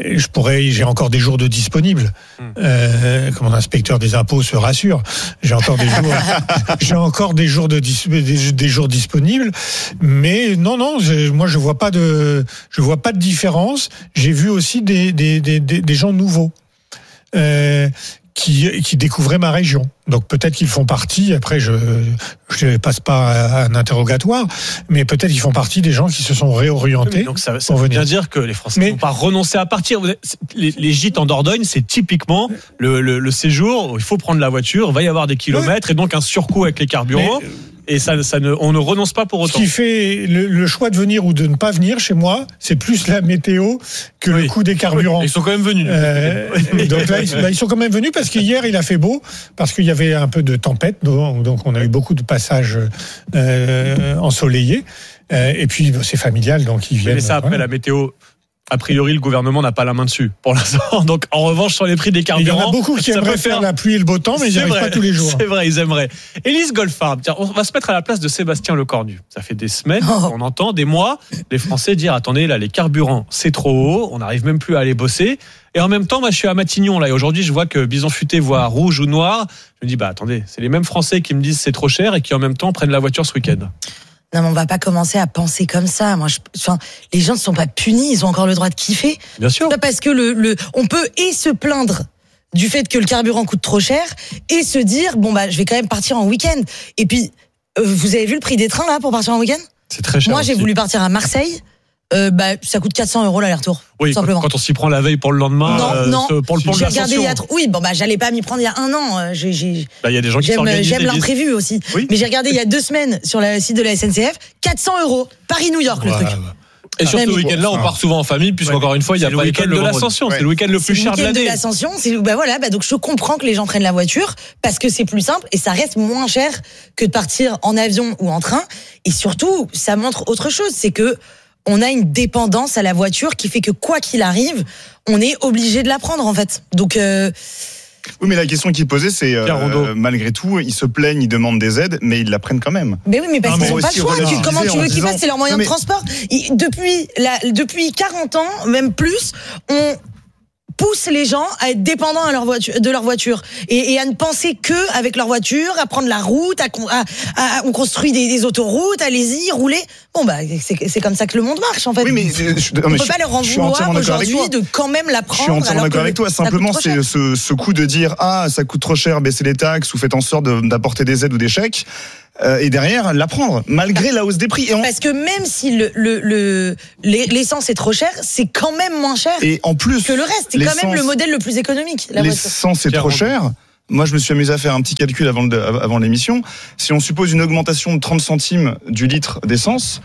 j'ai encore des jours de disponibles. Comme mon inspecteur des impôts se rassure, j'ai encore des jours disponibles. Mais non, moi je vois pas de différence. J'ai vu aussi des gens nouveaux. Qui découvraient ma région. Donc peut-être qu'ils font partie, après je passe pas un interrogatoire, mais peut-être qu'ils font partie des gens qui se sont réorientés. Donc ça veut bien dire que les Français n'ont pas renoncé à partir. Les gîtes en Dordogne, c'est typiquement le séjour où il faut prendre la voiture, il va y avoir des kilomètres et donc un surcoût avec les carburants. Et on ne renonce pas pour autant. Ce qui fait le choix de venir ou de ne pas venir chez moi, c'est plus la météo que le coût des carburants. Ils sont quand même venus. Donc là, ils sont quand même venus parce qu'hier, il a fait beau, parce qu'il y avait un peu de tempête, donc on a eu beaucoup de passages ensoleillés. Et puis, c'est familial, donc ils viennent. Mais ça, après, la météo... A priori, le gouvernement n'a pas la main dessus pour l'instant. Donc, en revanche, sur les prix des carburants, il y en a beaucoup qui aimeraient faire la pluie et le beau temps, mais ils n'y arrivent pas tous les jours. C'est vrai, ils aimeraient. Élise Goldfarb, on va se mettre à la place de Sébastien Lecornu. Ça fait des semaines, on entend des mois, les Français dire attendez, là, les carburants, c'est trop haut, on n'arrive même plus à aller bosser. Et en même temps, moi, je suis à Matignon, là, et aujourd'hui, je vois que Bison Futé voit rouge ou noir. Je me dis, attendez, c'est les mêmes Français qui me disent c'est trop cher et qui en même temps prennent la voiture ce week-end. Non, mais on va pas commencer à penser comme ça. Les gens ne sont pas punis, ils ont encore le droit de kiffer. Bien sûr. C'est pas parce que on peut et se plaindre du fait que le carburant coûte trop cher et se dire je vais quand même partir en week-end. Et puis, vous avez vu le prix des trains là pour partir en week-end ? C'est très cher. Moi, j'ai voulu partir à Marseille. Ça coûte 400 € l'aller-retour. Oui, simplement. Quand on s'y prend la veille pour le lendemain, pour le pont de l'Ascension. J'allais pas m'y prendre il y a un an. Il y a des gens qui s'organisent. J'aime l'imprévu aussi. Oui. Mais j'ai regardé il y a 2 semaines sur le site de la SNCF, 400 €. Paris-New York, le truc. Et sur ce week-end-là, on part souvent en famille, puisqu'encore une fois, il y a pas l'école de l'Ascension. C'est le week-end le plus cher de l'année. Le week-end de l'Ascension, donc je comprends que les gens prennent la voiture parce que c'est plus simple et ça reste moins cher que de partir en avion ou en train. Et surtout, ça montre autre chose, c'est que on a une dépendance à la voiture qui fait que quoi qu'il arrive, on est obligé de la prendre en fait. Donc Oui, mais la question qu'il posait, c'est malgré tout, ils se plaignent, ils demandent des aides, mais ils la prennent quand même. Mais oui, mais parce qu'ils n'ont pas le choix. Comment tu veux qu'ils fassent? C'est leur moyen de transport. Depuis 40 ans, même plus, on pousse les gens à être dépendants de leur voiture et à ne penser que avec leur voiture, à prendre la route, on construit des autoroutes, allez-y, roulez. Bon bah c'est comme ça que le monde marche en fait. Oui, mais on peut pas leur en vouloir aujourd'hui de quand même la prendre. Je suis entièrement d'accord avec toi. Simplement, c'est ce coup de dire ça coûte trop cher, baissez les taxes ou faites en sorte d'apporter des aides ou des chèques. Et derrière, la prendre, malgré la hausse des prix. Parce que même si l'essence est trop chère, c'est quand même moins cher et en plus, que le reste. C'est quand même le modèle le plus économique. L'essence est trop cher. Moi, je me suis amusé à faire un petit calcul avant l'émission. Si on suppose une augmentation de 30 centimes du litre d'essence,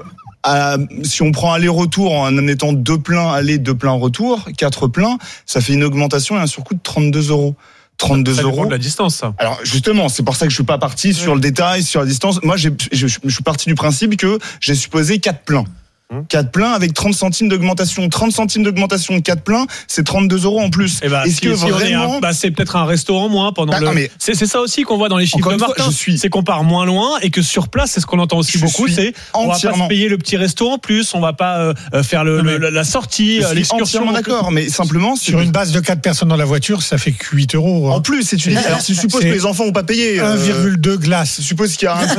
si on prend aller-retour en admettant 2 pleins aller, 2 pleins retour, 4 pleins, ça fait une augmentation et un surcoût de 32 €. 32 € de la distance, ça. Alors justement, c'est pour ça que je suis pas parti sur le détail, sur la distance. Moi, je suis parti du principe que j'ai supposé 4 pleins. 4 pleins avec 30 centimes d'augmentation. 30 centimes d'augmentation de 4 pleins, c'est 32 € en plus. Est-ce que vraiment c'est peut-être un restaurant moins pendant c'est ça aussi qu'on voit dans les chiffres de Martin. C'est qu'on part moins loin et que sur place, c'est ce qu'on entend aussi beaucoup, c'est on va pas se payer le petit resto en plus, on va pas faire la sortie, l'excursion. Entièrement d'accord, mais simplement sur une base de 4 personnes dans la voiture, ça fait que 8 €. En plus, c'est une. Alors si je suppose que les enfants vont pas payer 1,2 glace. Je suppose qu'il y a un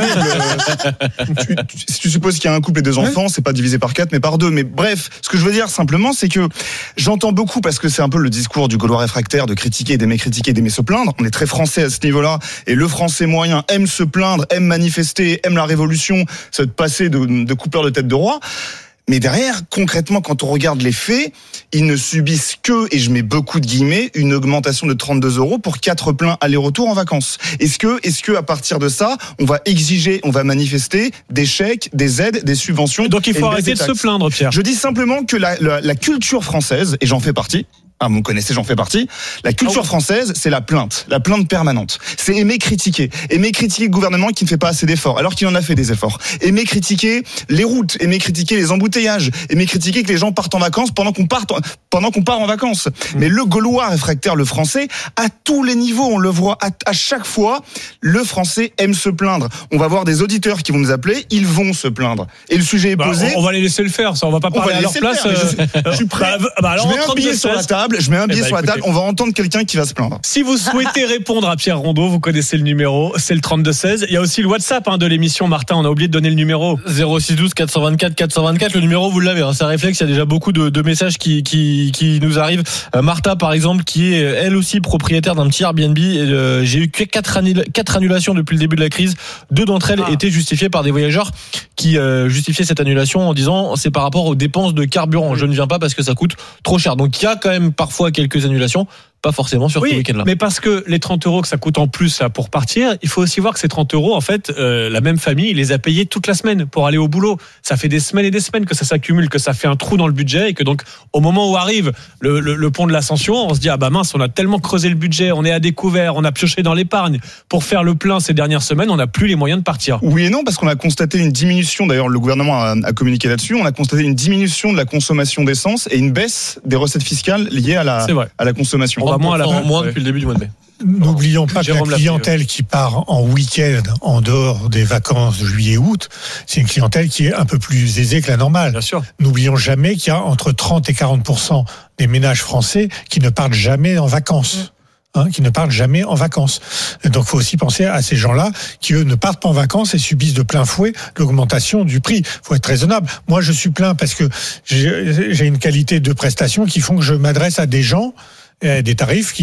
couple. Si tu supposes qu'il y a un couple et 2 enfants, c'est pas divisé par 4 mais par 2. Mais bref, ce que je veux dire simplement, c'est que j'entends beaucoup, parce que c'est un peu le discours du Gaulois réfractaire, de critiquer, d'aimer se plaindre. On est très français à ce niveau-là, et le français moyen aime se plaindre, aime manifester, aime la révolution, se passer de coupeur de tête de roi. Mais derrière, concrètement, quand on regarde les faits, ils ne subissent que, et je mets beaucoup de guillemets, une augmentation de 32 € pour 4 pleins aller-retour en vacances. Est-ce que à partir de ça, on va exiger, on va manifester des chèques, des aides, des subventions? Donc il faut arrêter de se plaindre, Pierre. Je dis simplement que la culture française, et j'en fais partie, vous me connaissez, j'en fais partie. La culture française, c'est la plainte permanente. C'est aimer critiquer le gouvernement qui ne fait pas assez d'efforts, alors qu'il en a fait des efforts. Aimer critiquer les routes, aimer critiquer les embouteillages, aimer critiquer que les gens partent en vacances pendant qu'on part en vacances. Mais le Gaulois réfractaire, le français, à tous les niveaux, on le voit à chaque fois, le français aime se plaindre. On va voir des auditeurs qui vont nous appeler, ils vont se plaindre. Et le sujet est posé. On va les laisser le faire, ça. On va pas parler à leur place. Je suis prêt. Alors, je mets un billet sur la table. On va entendre quelqu'un qui va se plaindre. Si vous souhaitez répondre à Pierre Rondeau, vous connaissez le numéro, c'est le 32-16. Il y a aussi le WhatsApp de l'émission, Martin, on a oublié de donner le numéro. 0612 424 424, le numéro vous l'avez, ça réflexe, il y a déjà beaucoup de messages qui nous arrivent. Martha par exemple, qui est elle aussi propriétaire d'un petit Airbnb, j'ai eu 4 annulations depuis le début de la crise. 2 d'entre elles étaient justifiées par des voyageurs qui justifiaient cette annulation en disant c'est par rapport aux dépenses de carburant, je ne viens pas parce que ça coûte trop cher. Donc il y a quand même parfois quelques annulations, pas forcément sur ce week-end-là. Mais parce que les 30 € que ça coûte en plus là, pour partir, il faut aussi voir que ces 30 € en fait, la même famille, il les a payés toute la semaine pour aller au boulot. Ça fait des semaines et des semaines que ça s'accumule, que ça fait un trou dans le budget, et que donc au moment où arrive le pont de l'Ascension, on se dit mince, on a tellement creusé le budget, on est à découvert, on a pioché dans l'épargne pour faire le plein ces dernières semaines, on n'a plus les moyens de partir. Oui et non, parce qu'on a constaté une diminution, d'ailleurs le gouvernement a communiqué là-dessus, on a constaté une diminution de la consommation d'essence et une baisse des recettes fiscales liées à la consommation. Moins depuis le début du mois de mai. N'oublions pas que la clientèle qui part en week-end en dehors des vacances de juillet-août, c'est une clientèle qui est un peu plus aisée que la normale. Bien sûr. N'oublions jamais qu'il y a entre 30 et 40% des ménages français qui ne partent jamais en vacances. Qui ne partent jamais en vacances. Donc, il faut aussi penser à ces gens-là qui, eux, ne partent pas en vacances et subissent de plein fouet l'augmentation du prix. Il faut être raisonnable. Moi, je suis plein parce que j'ai une qualité de prestation qui font que je m'adresse à des gens, des tarifs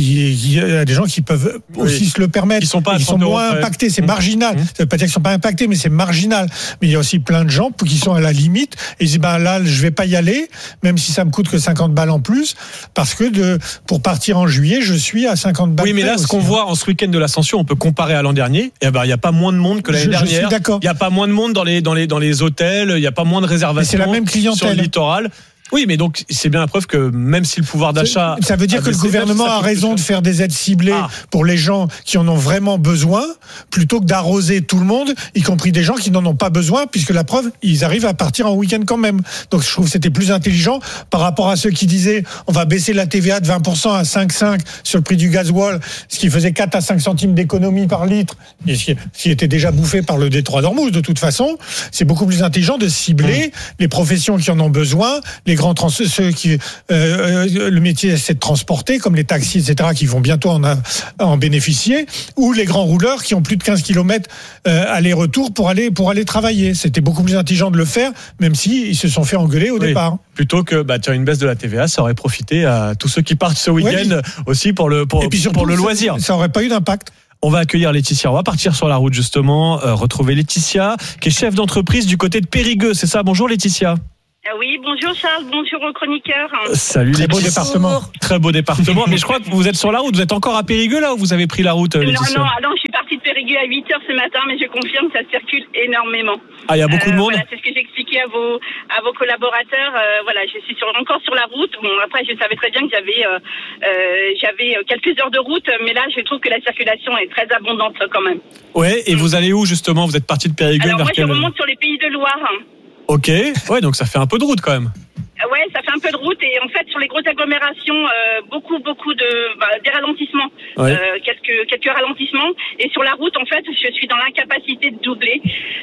à des gens qui peuvent aussi se le permettre. Ils sont moins impactés, c'est marginal. Ça veut pas dire qu'ils sont pas impactés, mais c'est marginal. Mais il y a aussi plein de gens qui sont à la limite et ils disent là je vais pas y aller, même si ça me coûte que 50 balles en plus, parce que pour partir en juillet, je suis à 50 balles. Oui, mais là ce qu'on voit en ce week-end de l'Ascension, on peut comparer à l'an dernier. Il y a pas moins de monde que l'année dernière. Je suis d'accord. Il y a pas moins de monde dans les hôtels, il y a pas moins de réservations. Mais c'est la même clientèle sur le littoral. Oui, mais donc c'est bien la preuve que même si le pouvoir d'achat... Ça veut dire que le gouvernement a raison de faire des aides ciblées pour les gens qui en ont vraiment besoin, plutôt que d'arroser tout le monde, y compris des gens qui n'en ont pas besoin, puisque la preuve, ils arrivent à partir en week-end quand même. Donc je trouve que c'était plus intelligent par rapport à ceux qui disaient on va baisser la TVA de 20% à 5,5 sur le prix du gasoil, ce qui faisait 4 à 5 centimes d'économie par litre, et ce qui était déjà bouffé par le détroit d'Ormuz de toute façon. C'est beaucoup plus intelligent de cibler les professions qui en ont besoin, les ceux qui le métier c'est de transporter, comme les taxis, etc., qui vont bientôt en bénéficier, ou les grands rouleurs qui ont plus de 15 km aller-retour pour aller travailler. C'était beaucoup plus intelligent de le faire, même si ils se sont fait engueuler au départ. Plutôt que une baisse de la TVA, ça aurait profité à tous ceux qui partent ce week-end aussi pour le loisir. Ça aurait pas eu d'impact. On va accueillir Laetitia. On va partir sur la route justement, retrouver Laetitia, qui est chef d'entreprise du côté de Périgueux. C'est ça? Bonjour Laetitia. Oui, bonjour Charles, bonjour aux chroniqueurs. Salut, très beau département. Très beau département, mais je crois que vous êtes sur la route. Vous êtes encore à Périgueux là ou vous avez pris la route, Laetitia? Non, je suis partie de Périgueux à 8h ce matin, mais je confirme que ça circule énormément. Ah, il y a beaucoup de monde. Voilà, c'est ce que j'expliquais à vos collaborateurs. Voilà, je suis encore sur la route. Bon, après, je savais très bien que j'avais quelques heures de route, mais là, je trouve que la circulation est très abondante quand même. Ouais, et vous allez où justement? Vous êtes partie de Périgueux? Alors moi, je remonte sur les Pays de Loire. Ok, ouais, donc ça fait un peu de route quand même. Ouais, ça fait un peu de route et en fait sur les grosses agglomérations, beaucoup des ralentissements, quelques ralentissements et sur la route en fait, je suis dans l'incapacité de doubler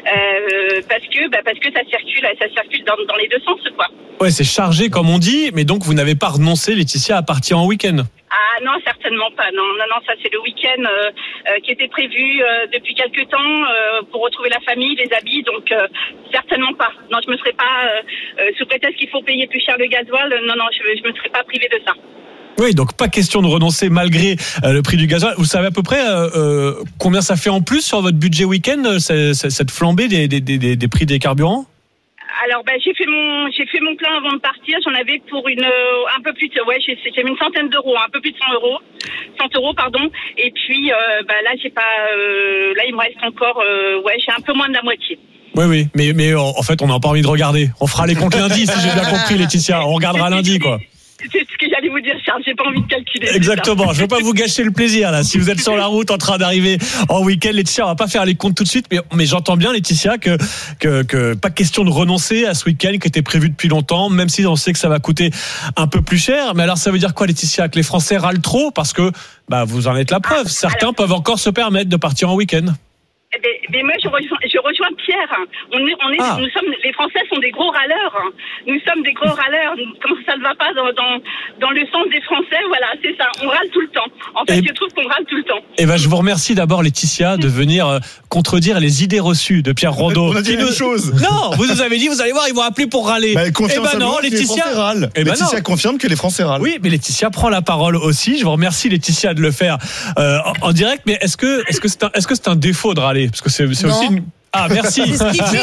parce que ça circule dans les deux sens quoi. Ouais, c'est chargé comme on dit, mais donc vous n'avez pas renoncé, Laetitia, à partir en week-end? Ah non, certainement pas. Non, ça c'est le week-end qui était prévu depuis quelques temps pour retrouver la famille, les habits, donc certainement pas. Non, je me serais pas, sous prétexte qu'il faut payer plus cher le gasoil, non, je me serais pas privée de ça. Oui, donc pas question de renoncer malgré le prix du gasoil. Vous savez à peu près combien ça fait en plus sur votre budget week-end, cette flambée des prix des carburants? Alors j'ai fait mon plein avant de partir. J'en avais pour un peu plus j'ai mis une centaine d'euros, un peu plus de 100 euros pardon. Et puis là j'ai pas là il me reste encore j'ai un peu moins de la moitié. Oui, mais en fait on n'a pas envie de regarder. On fera les comptes lundi si j'ai bien compris, Laetitia. On regardera lundi quoi. C'est ce que j'allais vous dire, Charles. J'ai pas envie de calculer. Exactement. Je veux pas vous gâcher le plaisir, là. Si vous êtes sur la route en train d'arriver en week-end, Laetitia, on va pas faire les comptes tout de suite, mais j'entends bien, Laetitia, que pas question de renoncer à ce week-end qui était prévu depuis longtemps, même si on sait que ça va coûter un peu plus cher. Mais alors, ça veut dire quoi, Laetitia? Que les Français râlent trop? Parce que, vous en êtes la preuve. Certains peuvent encore se permettre de partir en week-end. Mais moi, je rejoins Pierre. Nous sommes, les Français sont des gros râleurs. Nous sommes des gros râleurs. Quand ça ne va pas dans le sens des Français, voilà, c'est ça. On râle tout le temps. En fait, je trouve qu'on râle tout le temps. Je vous remercie d'abord, Laetitia, de venir contredire les idées reçues de Pierre Rondeau. On a dit une chose. Non, vous nous avez dit, vous allez voir, ils vont appeler pour râler. Non, Laetitia râle. Laetitia confirme que les Français râlent. Oui, mais Laetitia prend la parole aussi. Je vous remercie, Laetitia, de le faire en direct. Mais est-ce que c'est un défaut de râler? Parce que c'est aussi une... Ah, merci. C'est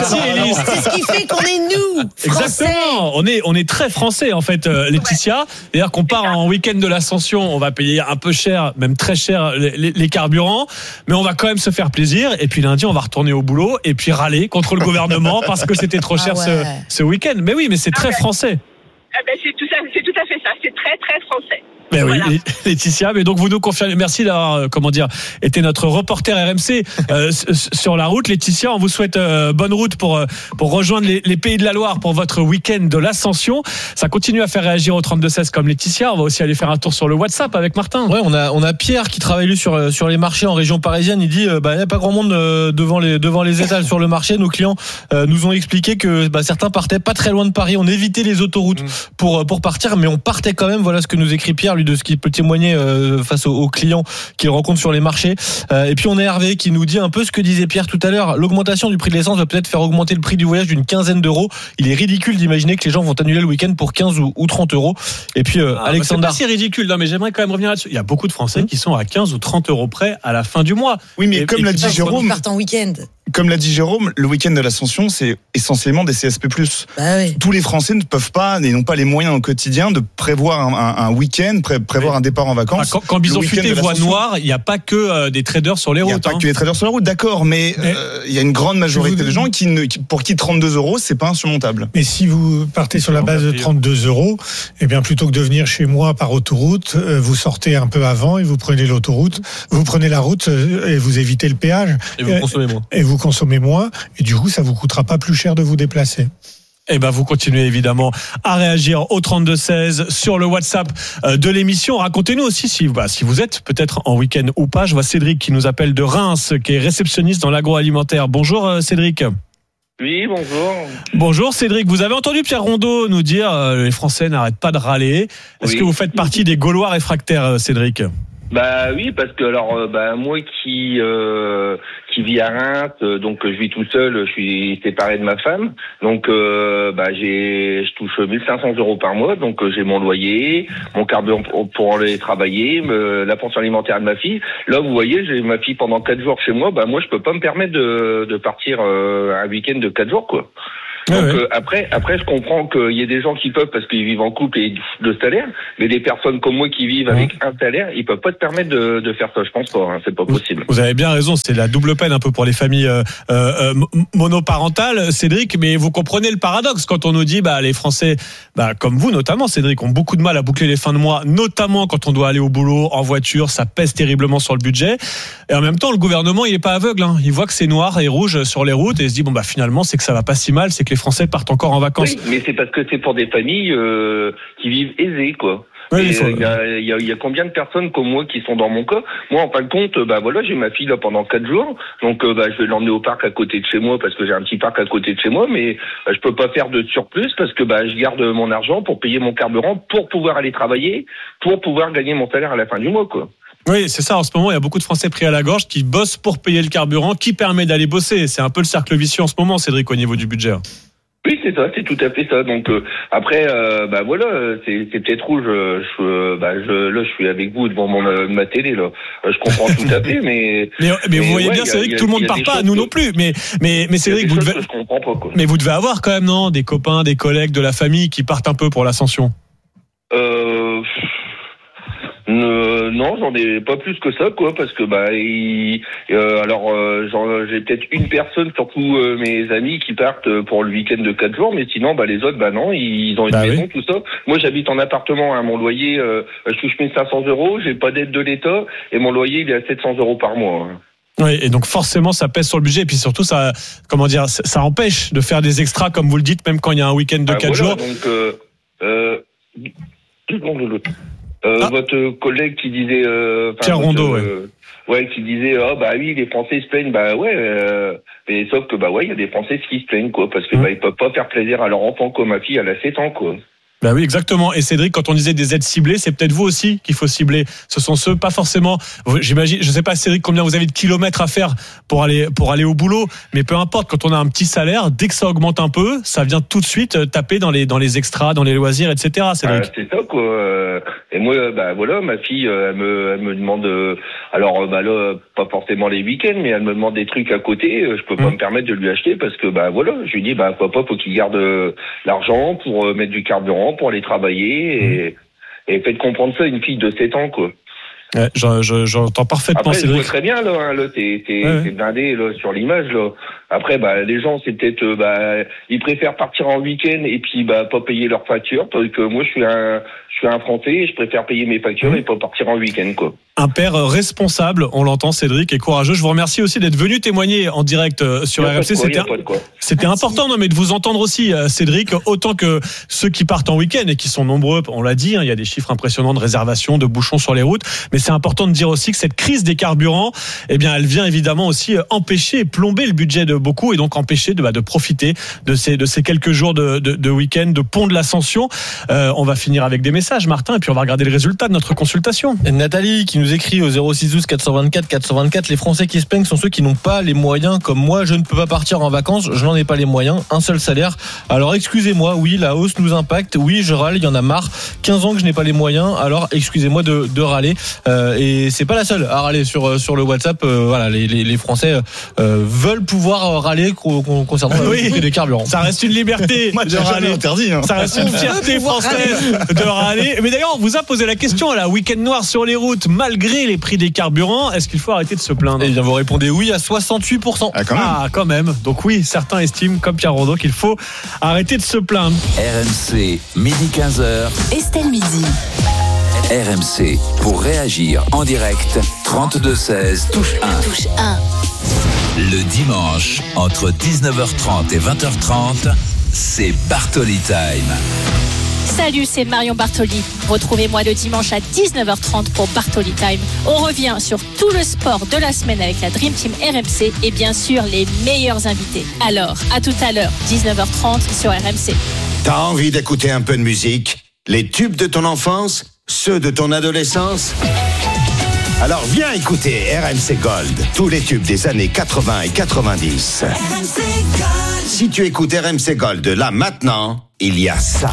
ce qui fait qu'on est nous, Français. Exactement. On est très français, en fait, Laetitia. C'est-à-dire qu'on part en week-end de l'Ascension, on va payer un peu cher, même très cher, les carburants, mais on va quand même se faire plaisir. Et puis lundi, on va retourner au boulot et puis râler contre le gouvernement parce que c'était trop cher ce week-end. Mais oui, mais c'est très français. C'est tout à fait ça. C'est très, très français. Mais voilà. Oui, Laetitia, mais donc vous nous confirmez. Merci d'avoir, été notre reporter RMC sur la route. Laetitia, on vous souhaite bonne route pour rejoindre les Pays de la Loire pour votre week-end de l'Ascension. Ça continue à faire réagir au 32-16 comme Laetitia. On va aussi aller faire un tour sur le WhatsApp avec Martin. Ouais, on a Pierre qui travaille lui sur les marchés en région parisienne. Il dit, il n'y a pas grand monde devant les étals sur le marché. Nos clients nous ont expliqué que certains partaient pas très loin de Paris. On évitait les autoroutes pour partir, mais on partait quand même. Voilà ce que nous écrit Pierre, lui, de ce qu'il peut témoigner face aux clients qu'il rencontre sur les marchés. Et puis on a Hervé qui nous dit un peu ce que disait Pierre tout à l'heure. L'augmentation du prix de l'essence va peut-être faire augmenter le prix du voyage d'une quinzaine d'euros. Il est ridicule d'imaginer que les gens vont annuler le week-end pour 15 ou 30 euros. Et puis Alexandre, c'est pas si ridicule. Non, mais j'aimerais quand même revenir là-dessus. Il y a beaucoup de Français qui sont à 15 ou 30 euros près à la fin du mois. Oui, mais comme l'a dit Jérôme, ils partent en week-end. comme l'a dit Jérôme, le week-end de l'Ascension, c'est essentiellement des CSP+. Bah oui. Tous les Français ne peuvent pas et n'ont pas les moyens au quotidien de prévoir un week-end, prévoir un départ en vacances. Quand Bison Futé voit noir, il n'y a pas que des traders sur les routes. Il n'y a pas que des traders sur la route, d'accord, mais il y a une grande majorité de gens pour qui 32 €, c'est pas insurmontable. Mais si vous partez sur la base de 32 €, eh bien, plutôt que de venir chez moi par autoroute, vous sortez un peu avant et vous prenez l'autoroute, vous prenez la route et vous évitez le péage. Et vous consommez moins. Et vous consommez moins, et du coup, ça vous coûtera pas plus cher de vous déplacer. Eh ben, vous continuez évidemment à réagir au 32-16 sur le WhatsApp de l'émission. Racontez-nous aussi si vous êtes peut-être en week-end ou pas. Je vois Cédric qui nous appelle de Reims, qui est réceptionniste dans l'agroalimentaire. Bonjour Cédric. Oui, bonjour. Bonjour Cédric, vous avez entendu Pierre Rondeau nous dire les Français n'arrêtent pas de râler. Est-ce que vous faites partie des Gaulois réfractaires, Cédric ? Bah oui, parce que alors moi qui vis à Reims, donc je vis tout seul, je suis séparé de ma femme, donc je touche 1500 € par mois, donc j'ai mon loyer, mon carburant pour aller travailler, la pension alimentaire de ma fille. Là, vous voyez, j'ai ma fille pendant 4 jours chez moi, moi je peux pas me permettre de partir un week-end de 4 jours quoi. Donc après je comprends qu'il y ait des gens qui peuvent parce qu'ils vivent en couple et de salaire, mais des personnes comme moi qui vivent avec un salaire, ils peuvent pas te permettre de faire ça, je pense pas, c'est pas possible. Vous avez bien raison, c'est la double peine un peu pour les familles monoparentales, Cédric, mais vous comprenez le paradoxe quand on nous dit les Français, comme vous notamment Cédric, ont beaucoup de mal à boucler les fins de mois, notamment quand on doit aller au boulot en voiture, ça pèse terriblement sur le budget. Et en même temps, le gouvernement, il est pas aveugle, hein. Il voit que c'est noir et rouge sur les routes et il se dit finalement, c'est que ça va pas si mal, c'est que les Français partent encore en vacances. Oui, mais c'est parce que c'est pour des familles qui vivent aisées, quoi. Oui, il y a combien de personnes comme moi qui sont dans mon cas? Moi, en fin de compte, j'ai ma fille là pendant 4 jours, donc je vais l'emmener au parc à côté de chez moi parce que j'ai un petit parc à côté de chez moi, mais je peux pas faire de surplus parce que je garde mon argent pour payer mon carburant, pour pouvoir aller travailler, pour pouvoir gagner mon salaire à la fin du mois, quoi. Oui, c'est ça. En ce moment, il y a beaucoup de Français pris à la gorge qui bossent pour payer le carburant, qui permet d'aller bosser. C'est un peu le cercle vicieux en ce moment, Cédric, au niveau du budget. Oui, c'est ça, c'est tout à fait ça. Donc après, c'est peut-être rouge. Je suis avec vous devant ma télé là. Je comprends tout à fait, mais vous voyez bien, Cédric, tout le monde ne parle pas, nous non plus. Mais Cédric, vous devez. Je comprends pas, quoi. Mais vous devez avoir quand même des copains, des collègues, de la famille qui partent un peu pour l'Ascension. Non, j'en ai pas plus que ça, quoi, parce que j'ai peut-être une personne, surtout mes amis, qui partent pour le week-end de 4 jours, mais sinon, les autres, non, ils ont une maison, tout ça. Moi, j'habite en appartement, mon loyer, je touche 1500 €, j'ai pas d'aide de l'État, et mon loyer, il est à 700 € par mois. Oui, et donc forcément, ça pèse sur le budget, et puis surtout, ça empêche de faire des extras, comme vous le dites, même quand il y a un week-end de 4 jours. Donc, votre collègue qui disait Pierre Rondeau, qui disait oui, les Français se plaignent, mais sauf que il y a des Français qui se plaignent, quoi, parce que ils peuvent pas faire plaisir à leur enfant, comme ma fille, elle a 7 ans, quoi. Oui, exactement. Et Cédric, quand on disait des aides ciblées, c'est peut-être vous aussi qu'il faut cibler. Ce sont ceux, pas forcément, j'imagine, je sais pas, Cédric, combien vous avez de kilomètres à faire pour aller au boulot, mais peu importe, quand on a un petit salaire, dès que ça augmente un peu, ça vient tout de suite taper dans les extras, dans les loisirs, etc. Cédric. C'est ça, quoi. Et moi, ma fille, elle me demande, pas forcément les week-ends, mais elle me demande des trucs à côté, je peux pas me permettre de lui acheter parce que, je lui dis, papa, faut qu'il garde l'argent pour mettre du carburant, pour aller travailler et faites comprendre ça à une fille de 7 ans, quoi. Ouais, j'entends parfaitement. Après, Cédric. je vois très bien là, t'es blindé là sur l'image là. Après, les gens, c'est peut-être, ils préfèrent partir en week-end et puis pas payer leurs factures. Parce que moi, je suis un Français et je préfère payer mes factures et pas partir en week-end, quoi. Un père responsable, on l'entend, Cédric, et courageux. Je vous remercie aussi d'être venu témoigner en direct sur RMC. C'était important, mais de vous entendre aussi, Cédric, autant que ceux qui partent en week-end et qui sont nombreux. On l'a dit, il y a des chiffres impressionnants de réservations, de bouchons sur les routes. Mais c'est important de dire aussi que cette crise des carburants, elle vient évidemment aussi empêcher et plomber le budget de beaucoup et donc empêcher de profiter de ces quelques jours de week-end, de pont de l'Ascension. On va finir avec des messages, Martin, et puis on va regarder le résultat de notre consultation. Et Nathalie qui nous écrit au 0612 424 424, les Français qui se plaignent sont ceux qui n'ont pas les moyens, comme moi, je ne peux pas partir en vacances, je n'en ai pas les moyens, un seul salaire. Alors excusez-moi, oui, la hausse nous impacte, oui, je râle, il y en a marre, 15 ans que je n'ai pas les moyens, alors excusez-moi de râler. Et c'est pas la seule à râler sur le WhatsApp. Voilà, les Français veulent pouvoir râler concernant le prix des carburants. Ça reste une liberté de râler. Interdit, hein. Ça reste une fierté française de râler. Mais d'ailleurs, on vous a posé la question à la week-end noir sur les routes, malgré les prix des carburants, est-ce qu'il faut arrêter de se plaindre? Eh bien, vous répondez oui à 68%. Quand même. Donc oui, certains estiment, comme Pierre Rondeau, qu'il faut arrêter de se plaindre. RMC, midi 15h. Estelle Midi. RMC, pour réagir en direct, 32-16, touche 1. Touche 1. Le dimanche, entre 19h30 et 20h30, c'est Bartoli Time. Salut, c'est Marion Bartoli. Retrouvez-moi le dimanche à 19h30 pour Bartoli Time. On revient sur tout le sport de la semaine avec la Dream Team RMC et bien sûr les meilleurs invités. Alors, à tout à l'heure, 19h30 sur RMC. T'as envie d'écouter un peu de musique? Les tubes de ton enfance? Ceux de ton adolescence? Alors viens écouter RMC Gold, tous les tubes des années 80 et 90. RMC Gold. Si tu écoutes RMC Gold là maintenant, il y a ça.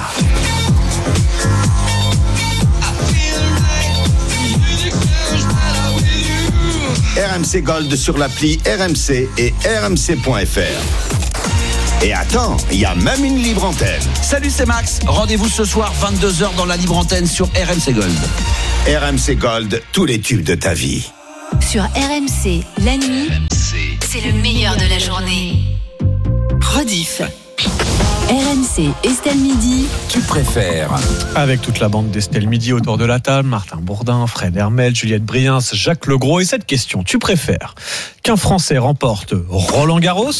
RMC Gold sur l'appli RMC et rmc.fr. Et attends, il y a même une libre antenne. Salut, c'est Max. Rendez-vous ce soir 22h dans la libre antenne sur RMC Gold. RMC Gold, tous les tubes de ta vie. Sur RMC, la nuit, c'est le meilleur de la journée. Rediff. RMC, Estelle Midi. Tu préfères. Avec toute la bande d'Estelle Midi autour de la table, Martin Bourdin, Fred Hermel, Juliette Briens, Jacques Legros. Et cette question, tu préfères qu'un Français remporte Roland-Garros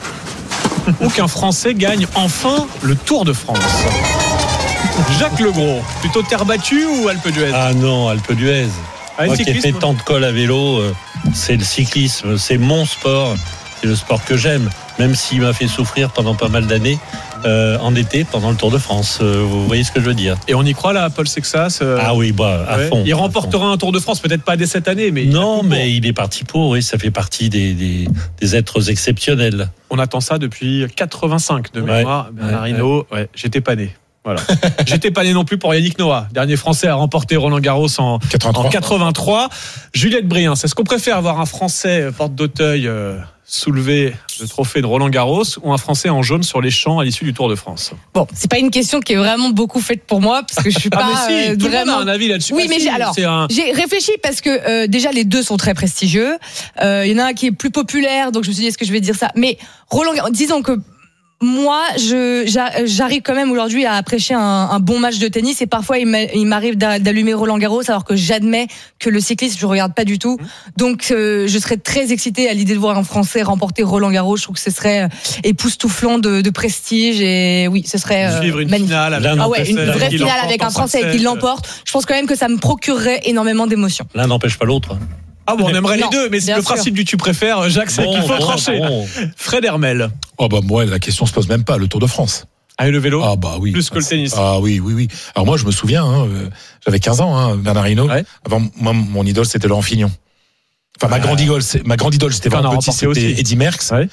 ou qu'un Français gagne enfin le Tour de France? Jacques Legros, plutôt terre battue ou Alpe d'Huez? Ah non, Alpe d'Huez. Moi qui ai fait tant de cols à vélo, c'est le cyclisme, c'est mon sport, c'est le sport que j'aime, même s'il m'a fait souffrir pendant pas mal d'années en été pendant le Tour de France. Vous voyez ce que je veux dire? Et on y croit là, Paul Sexas? Ah oui, à fond. Il remportera un Tour de France, peut-être pas dès cette année, mais non, mais il est parti pour. Oui, ça fait partie des êtres exceptionnels. On attend ça depuis 85 de mémoire. Bernard Hinault, j'étais pas né. Voilà. J'étais pas né non plus pour Yannick Noah, dernier Français à remporter Roland-Garros en 83. Juliette Briens, est-ce qu'on préfère avoir un Français porte d'Auteuil soulever le trophée de Roland-Garros ou un Français en jaune sur les champs à l'issue du Tour de France? Bon, c'est pas une question qui est vraiment beaucoup faite pour moi parce que je suis pas mais si, tout vraiment. Le monde a un avis là-dessus. Oui, mais j'ai réfléchi parce que déjà les deux sont très prestigieux. Il y en a un qui est plus populaire, donc je me suis dit est-ce que je vais dire ça? Mais Roland-Garros, disons que moi, j'arrive quand même aujourd'hui à prêcher un bon match de tennis et parfois il m'arrive d'allumer Roland-Garros alors que j'admets que le cyclisme je regarde pas du tout. Donc je serais très excitée à l'idée de voir un Français remporter Roland-Garros. Je trouve que ce serait époustouflant de prestige et oui, ce serait suivre une finale avec une vraie finale avec un Français qui l'emporte. Je pense quand même que ça me procurerait énormément d'émotions. L'un n'empêche pas l'autre. Ah bon, on aimerait les deux, mais c'est le principe du tu préfères, Jacques, c'est qu'il faut trancher. Fred Hermel. Oh bah moi, la question se pose même pas, le Tour de France. Ah, et le vélo? Ah bah oui. Plus que le tennis. Ah oui. Alors moi, je me souviens, j'avais 15 ans, Bernard Hinault. Ouais. Avant, moi, mon idole, c'était Laurent Fignon. Enfin, ma grande idole, c'était vraiment petit, c'était Eddy Merckx. Ouais.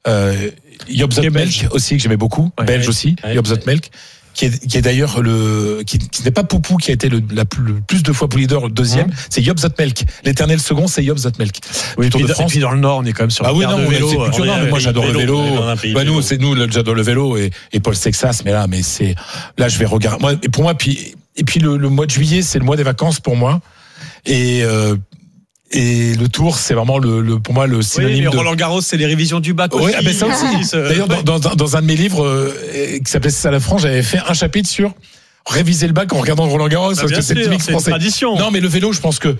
Job Zoetemelk aussi, que j'aimais beaucoup. Belge aussi, Job Zoetemelk. Qui est d'ailleurs qui n'est pas Poupou qui a été le plus de fois leader, le deuxième, c'est Job Zoetemelk. L'éternel second, c'est Job Zoetemelk. Oui, Tour de France. Et puis dans le Nord, on est quand même sur le vélo. Mais moi j'adore le vélo. J'adore le vélo et Paul Sexas, mais là je vais regarder. Moi, et pour moi, puis le mois de juillet, c'est le mois des vacances pour moi. Et le Tour, c'est vraiment pour moi le synonyme de Roland-Garros, c'est les révisions du bac aussi. Oui, mais ça aussi. D'ailleurs, dans un de mes livres qui s'appelait C'est ça la France, j'avais fait un chapitre sur réviser le bac en regardant Roland-Garros parce que c'est typique français. Tradition. Non, mais le vélo, je pense que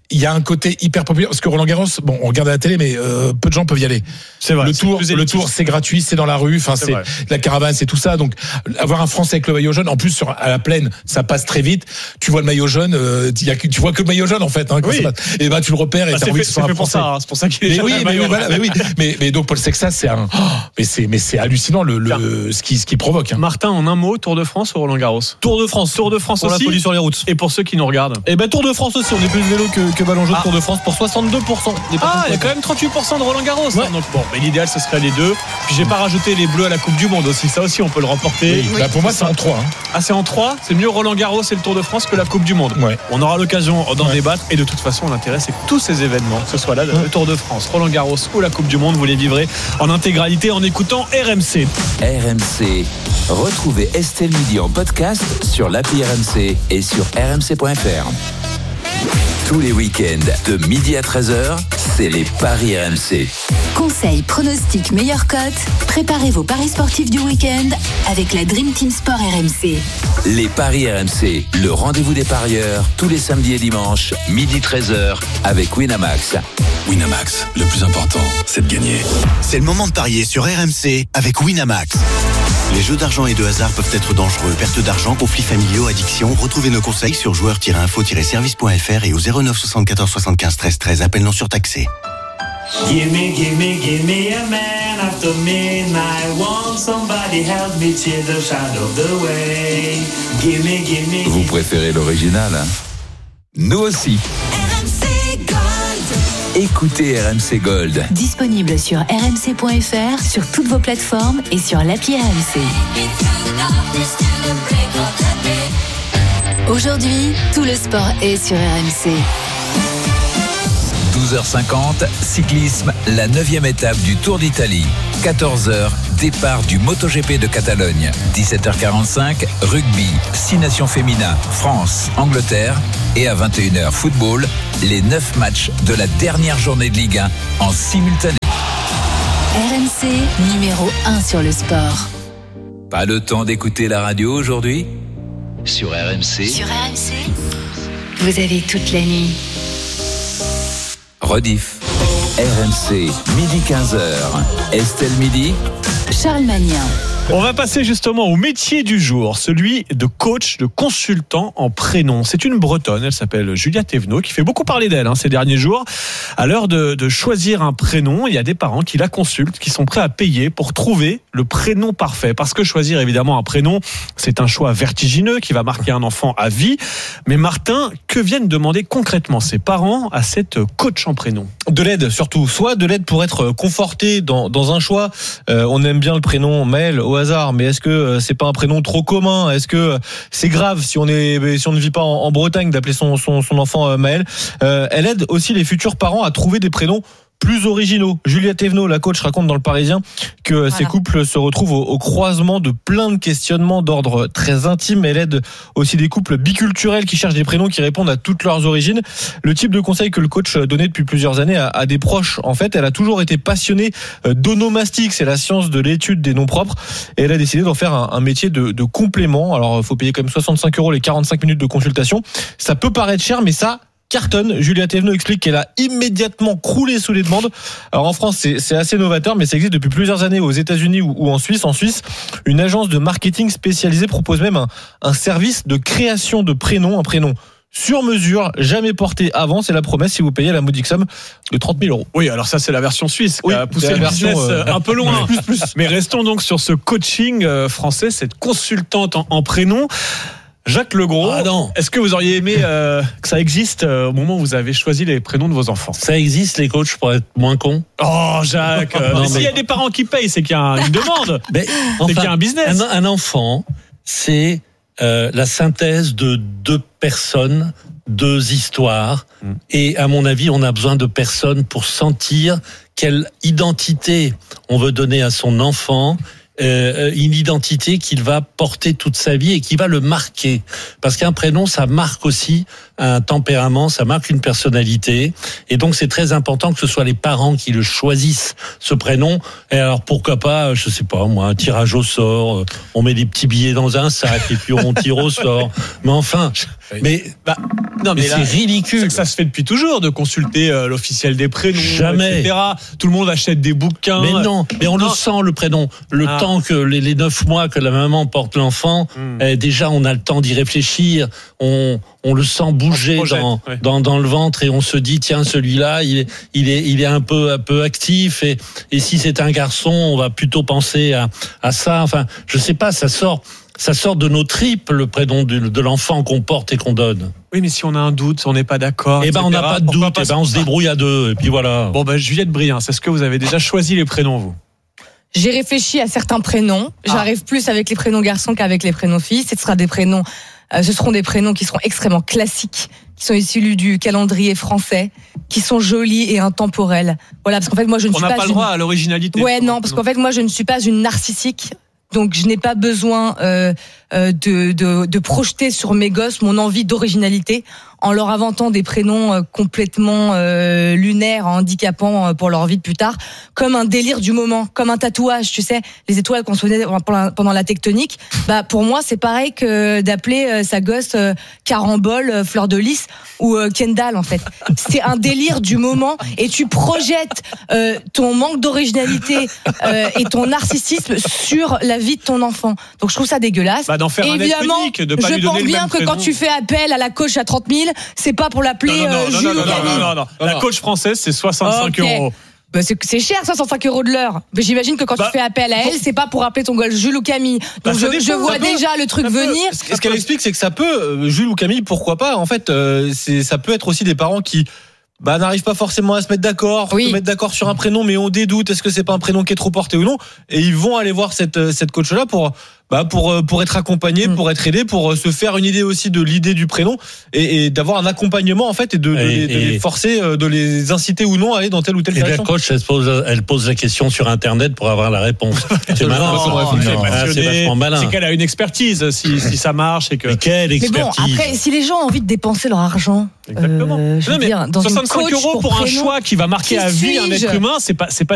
il y a un côté hyper populaire parce que Roland Garros, bon, on regarde à la télé, mais peu de gens peuvent y aller. C'est vrai. Le tour, c'est gratuit, c'est dans la rue, enfin c'est la caravane, c'est tout ça. Donc avoir un Français avec le maillot jaune, en plus à la plaine, ça passe très vite. Tu vois le maillot jaune, tu vois que le maillot jaune en fait. Hein, quand ça passe. Et ben tu le repères et t'as envie que ce soit un Français. C'est pour ça qu'il est. Mais donc Paul Sexas, c'est hallucinant ce qui provoque. Hein. Martin, en un mot, Tour de France ou Roland Garros? Tour de France pour aussi. La folie sur les routes. Et pour ceux qui nous regardent. Et ben Tour de France aussi. On est plus vélo que ballon jaune. Tour de France pour 62%. Il y a quand même 38% de Roland Garros. Ouais. Hein, donc bon, mais l'idéal ce serait les deux. Puis j'ai pas rajouté les Bleus à la Coupe du Monde aussi. Ça aussi on peut le remporter. Oui. Bah pour moi c'est en 3. Hein. Ah c'est en 3. C'est mieux Roland Garros et le Tour de France que la Coupe du Monde. Ouais. On aura l'occasion d'en débattre. Et de toute façon l'intérêt c'est que tous ces événements, que ce soit là le Tour de France, Roland Garros ou la Coupe du Monde, vous les vivrez en intégralité en écoutant RMC. RMC. Retrouvez Estelle Midi en podcast sur l'appli RMC et sur rmc.fr. Tous les week-ends de midi à 13h, c'est les paris RMC. Conseils, pronostics, meilleures cotes. Préparez vos paris sportifs du week-end avec la Dream Team Sport RMC. Les paris RMC, le rendez-vous des parieurs, tous les samedis et dimanches, midi 13h, avec Winamax. Winamax, le plus important, c'est de gagner. C'est le moment de parier sur RMC avec Winamax. Les jeux d'argent et de hasard peuvent être dangereux. Perte d'argent, conflits familiaux, addiction. Retrouvez nos conseils sur joueurs-info-service.fr et au 09 74 75 13 13. Appel non surtaxé. Give me a man after midnight. Want somebody help me till the shadow of the way. Give me. Vous préférez l'original, hein? Nous aussi. RMC Gold. Écoutez RMC Gold. Disponible sur rmc.fr, sur toutes vos plateformes et sur l'appli RMC. Aujourd'hui, tout le sport est sur RMC. 12h50, cyclisme, la 9e étape du Tour d'Italie. 14h, départ du MotoGP de Catalogne. 17h45, rugby, 6 nations féminins, France, Angleterre. Et à 21h, football, les 9 matchs de la dernière journée de Ligue 1 en simultané. RMC, numéro 1 sur le sport. Pas le temps d'écouter la radio aujourd'hui? Sur RMC. Sur RMC, vous avez toute la nuit. Rediff. RMC, midi 15h. Estelle Midi. Charles Magnien. On va passer justement au métier du jour, celui de coach, de consultant en prénom. C'est une Bretonne, elle s'appelle Julia Thévenot, qui fait beaucoup parler d'elle ces derniers jours. À l'heure de choisir un prénom, il y a des parents qui la consultent, qui sont prêts à payer pour trouver le prénom parfait. Parce que choisir évidemment un prénom, c'est un choix vertigineux qui va marquer un enfant à vie. Mais Martin, que viennent demander concrètement ses parents à cette coach en prénom? De l'aide surtout, soit de l'aide pour être conforté dans un choix. On aime bien le prénom Maël au hasard, mais est-ce que c'est pas un prénom trop commun? Est-ce que c'est grave si on ne vit pas en Bretagne d'appeler son enfant Maël? Elle aide aussi les futurs parents à trouver des prénoms plus originaux. Julia Thévenot, la coach, raconte dans Le Parisien que ces couples se retrouvent au croisement de plein de questionnements d'ordre très intime. Elle aide aussi des couples biculturels qui cherchent des prénoms qui répondent à toutes leurs origines. Le type de conseil que le coach donnait depuis plusieurs années à des proches, en fait, elle a toujours été passionnée d'onomastique. C'est la science de l'étude des noms propres. Et elle a décidé d'en faire un métier de complément. Alors, il faut payer quand même 65 € les 45 minutes de consultation. Ça peut paraître cher, mais ça cartonne. Julia Thévenot explique qu'elle a immédiatement croulé sous les demandes. Alors en France, c'est assez novateur, mais ça existe depuis plusieurs années aux États-Unis ou en Suisse. En Suisse, une agence de marketing spécialisée propose même un service de création de prénoms, un prénom sur mesure, jamais porté avant. C'est la promesse si vous payez la modique somme de 30 000 €. Oui, alors ça c'est la version suisse qui a poussé le version business un peu loin. Plus. Mais restons donc sur ce coaching français, cette consultante en prénom. Jacques Legros, est-ce que vous auriez aimé que ça existe au moment où vous avez choisi les prénoms de vos enfants? Ça existe, les coachs, pour être moins cons. Oh, Jacques, s'il y a des parents qui payent, c'est qu'il y a une demande. C'est qu'il y a un business. Un enfant, c'est la synthèse de deux personnes, deux histoires. Et à mon avis, on a besoin de personnes pour sentir quelle identité on veut donner à son enfant. Une identité qu'il va porter toute sa vie et qui va le marquer. Parce qu'un prénom, ça marque aussi un tempérament, ça marque une personnalité. Et donc, c'est très important que ce soit les parents qui le choisissent, ce prénom. Et alors, pourquoi pas, je sais pas, moi, un tirage au sort, on met des petits billets dans un sac et puis on tire au sort. Mais enfin, Mais non, mais c'est ridicule. C'est que ça se fait depuis toujours de consulter l'officiel des prénoms, Jamais. etc. Tout le monde achète des bouquins. Mais non, mais on le sent le prénom. Le temps que les 9 mois que la maman porte l'enfant, déjà on a le temps d'y réfléchir. On le sent bouger dans le ventre et on se dit tiens, celui-là il est un peu actif et si c'est un garçon on va plutôt penser à ça. Enfin je sais pas, ça sort de nos tripes le prénom de l'enfant qu'on porte et qu'on donne. Oui, mais si on a un doute, on n'est pas d'accord. On n'a pas de doute, on se débrouille à deux et puis voilà. Bon Juliette Briens, est-ce que vous avez déjà choisi les prénoms vous? J'ai réfléchi à certains prénoms. J'arrive plus avec les prénoms garçons qu'avec les prénoms filles. Ce seront des prénoms qui seront extrêmement classiques, qui sont issus du calendrier français, qui sont jolis et intemporels. Voilà, parce qu'en fait, moi, je ne suis pas. On n'a pas le droit à l'originalité. Ouais, non, parce qu'en fait, moi, je ne suis pas une narcissique. Donc, je n'ai pas besoin de projeter sur mes gosses mon envie d'originalité en leur inventant des prénoms complètement lunaires, handicapants pour leur vie de plus tard, comme un délire du moment, comme un tatouage, tu sais, les étoiles qu'on se faisait pendant la tectonique. Bah pour moi, c'est pareil que d'appeler sa gosse Carambole, Fleur de Lys ou Kendall en fait. C'est un délire du moment et tu projettes ton manque d'originalité et ton narcissisme sur la vie de ton enfant. Donc je trouve ça dégueulasse. D'en faire évidemment, un être unique, de pas lui donner le même prénom. Je pense bien que quand tu fais appel à la coach à 30 000, c'est pas pour l'appeler Jules ou Camille. Non. La coach française, c'est 65 euros. Bah c'est cher, 65 euros de l'heure. Mais j'imagine que quand tu fais appel à elle, c'est pas pour appeler ton gosse Jules ou Camille. Donc je vois déjà le truc venir. Ce qu'elle explique, c'est que ça peut, Jules ou Camille, pourquoi pas. En fait, ça peut être aussi des parents qui n'arrivent pas forcément à se mettre d'accord, se mettre d'accord sur un prénom, mais on dédoute, est-ce que c'est pas un prénom qui est trop porté ou non, et ils vont aller voir cette coach-là pour être accompagnés, pour être aidés, pour se faire une idée aussi de l'idée du prénom et d'avoir un accompagnement en fait et de les forcer, de les inciter ou non à aller dans telle ou telle direction. Et la coach, elle pose la question sur Internet pour avoir la réponse. C'est malin. C'est vachement malin. C'est qu'elle a une expertise si ça marche et que. Mais quelle expertise. Mais bon, après, si les gens ont envie de dépenser leur argent, exactement. Je veux dire, dans 65 euros pour un choix qui va marquer à vie un être humain, c'est pas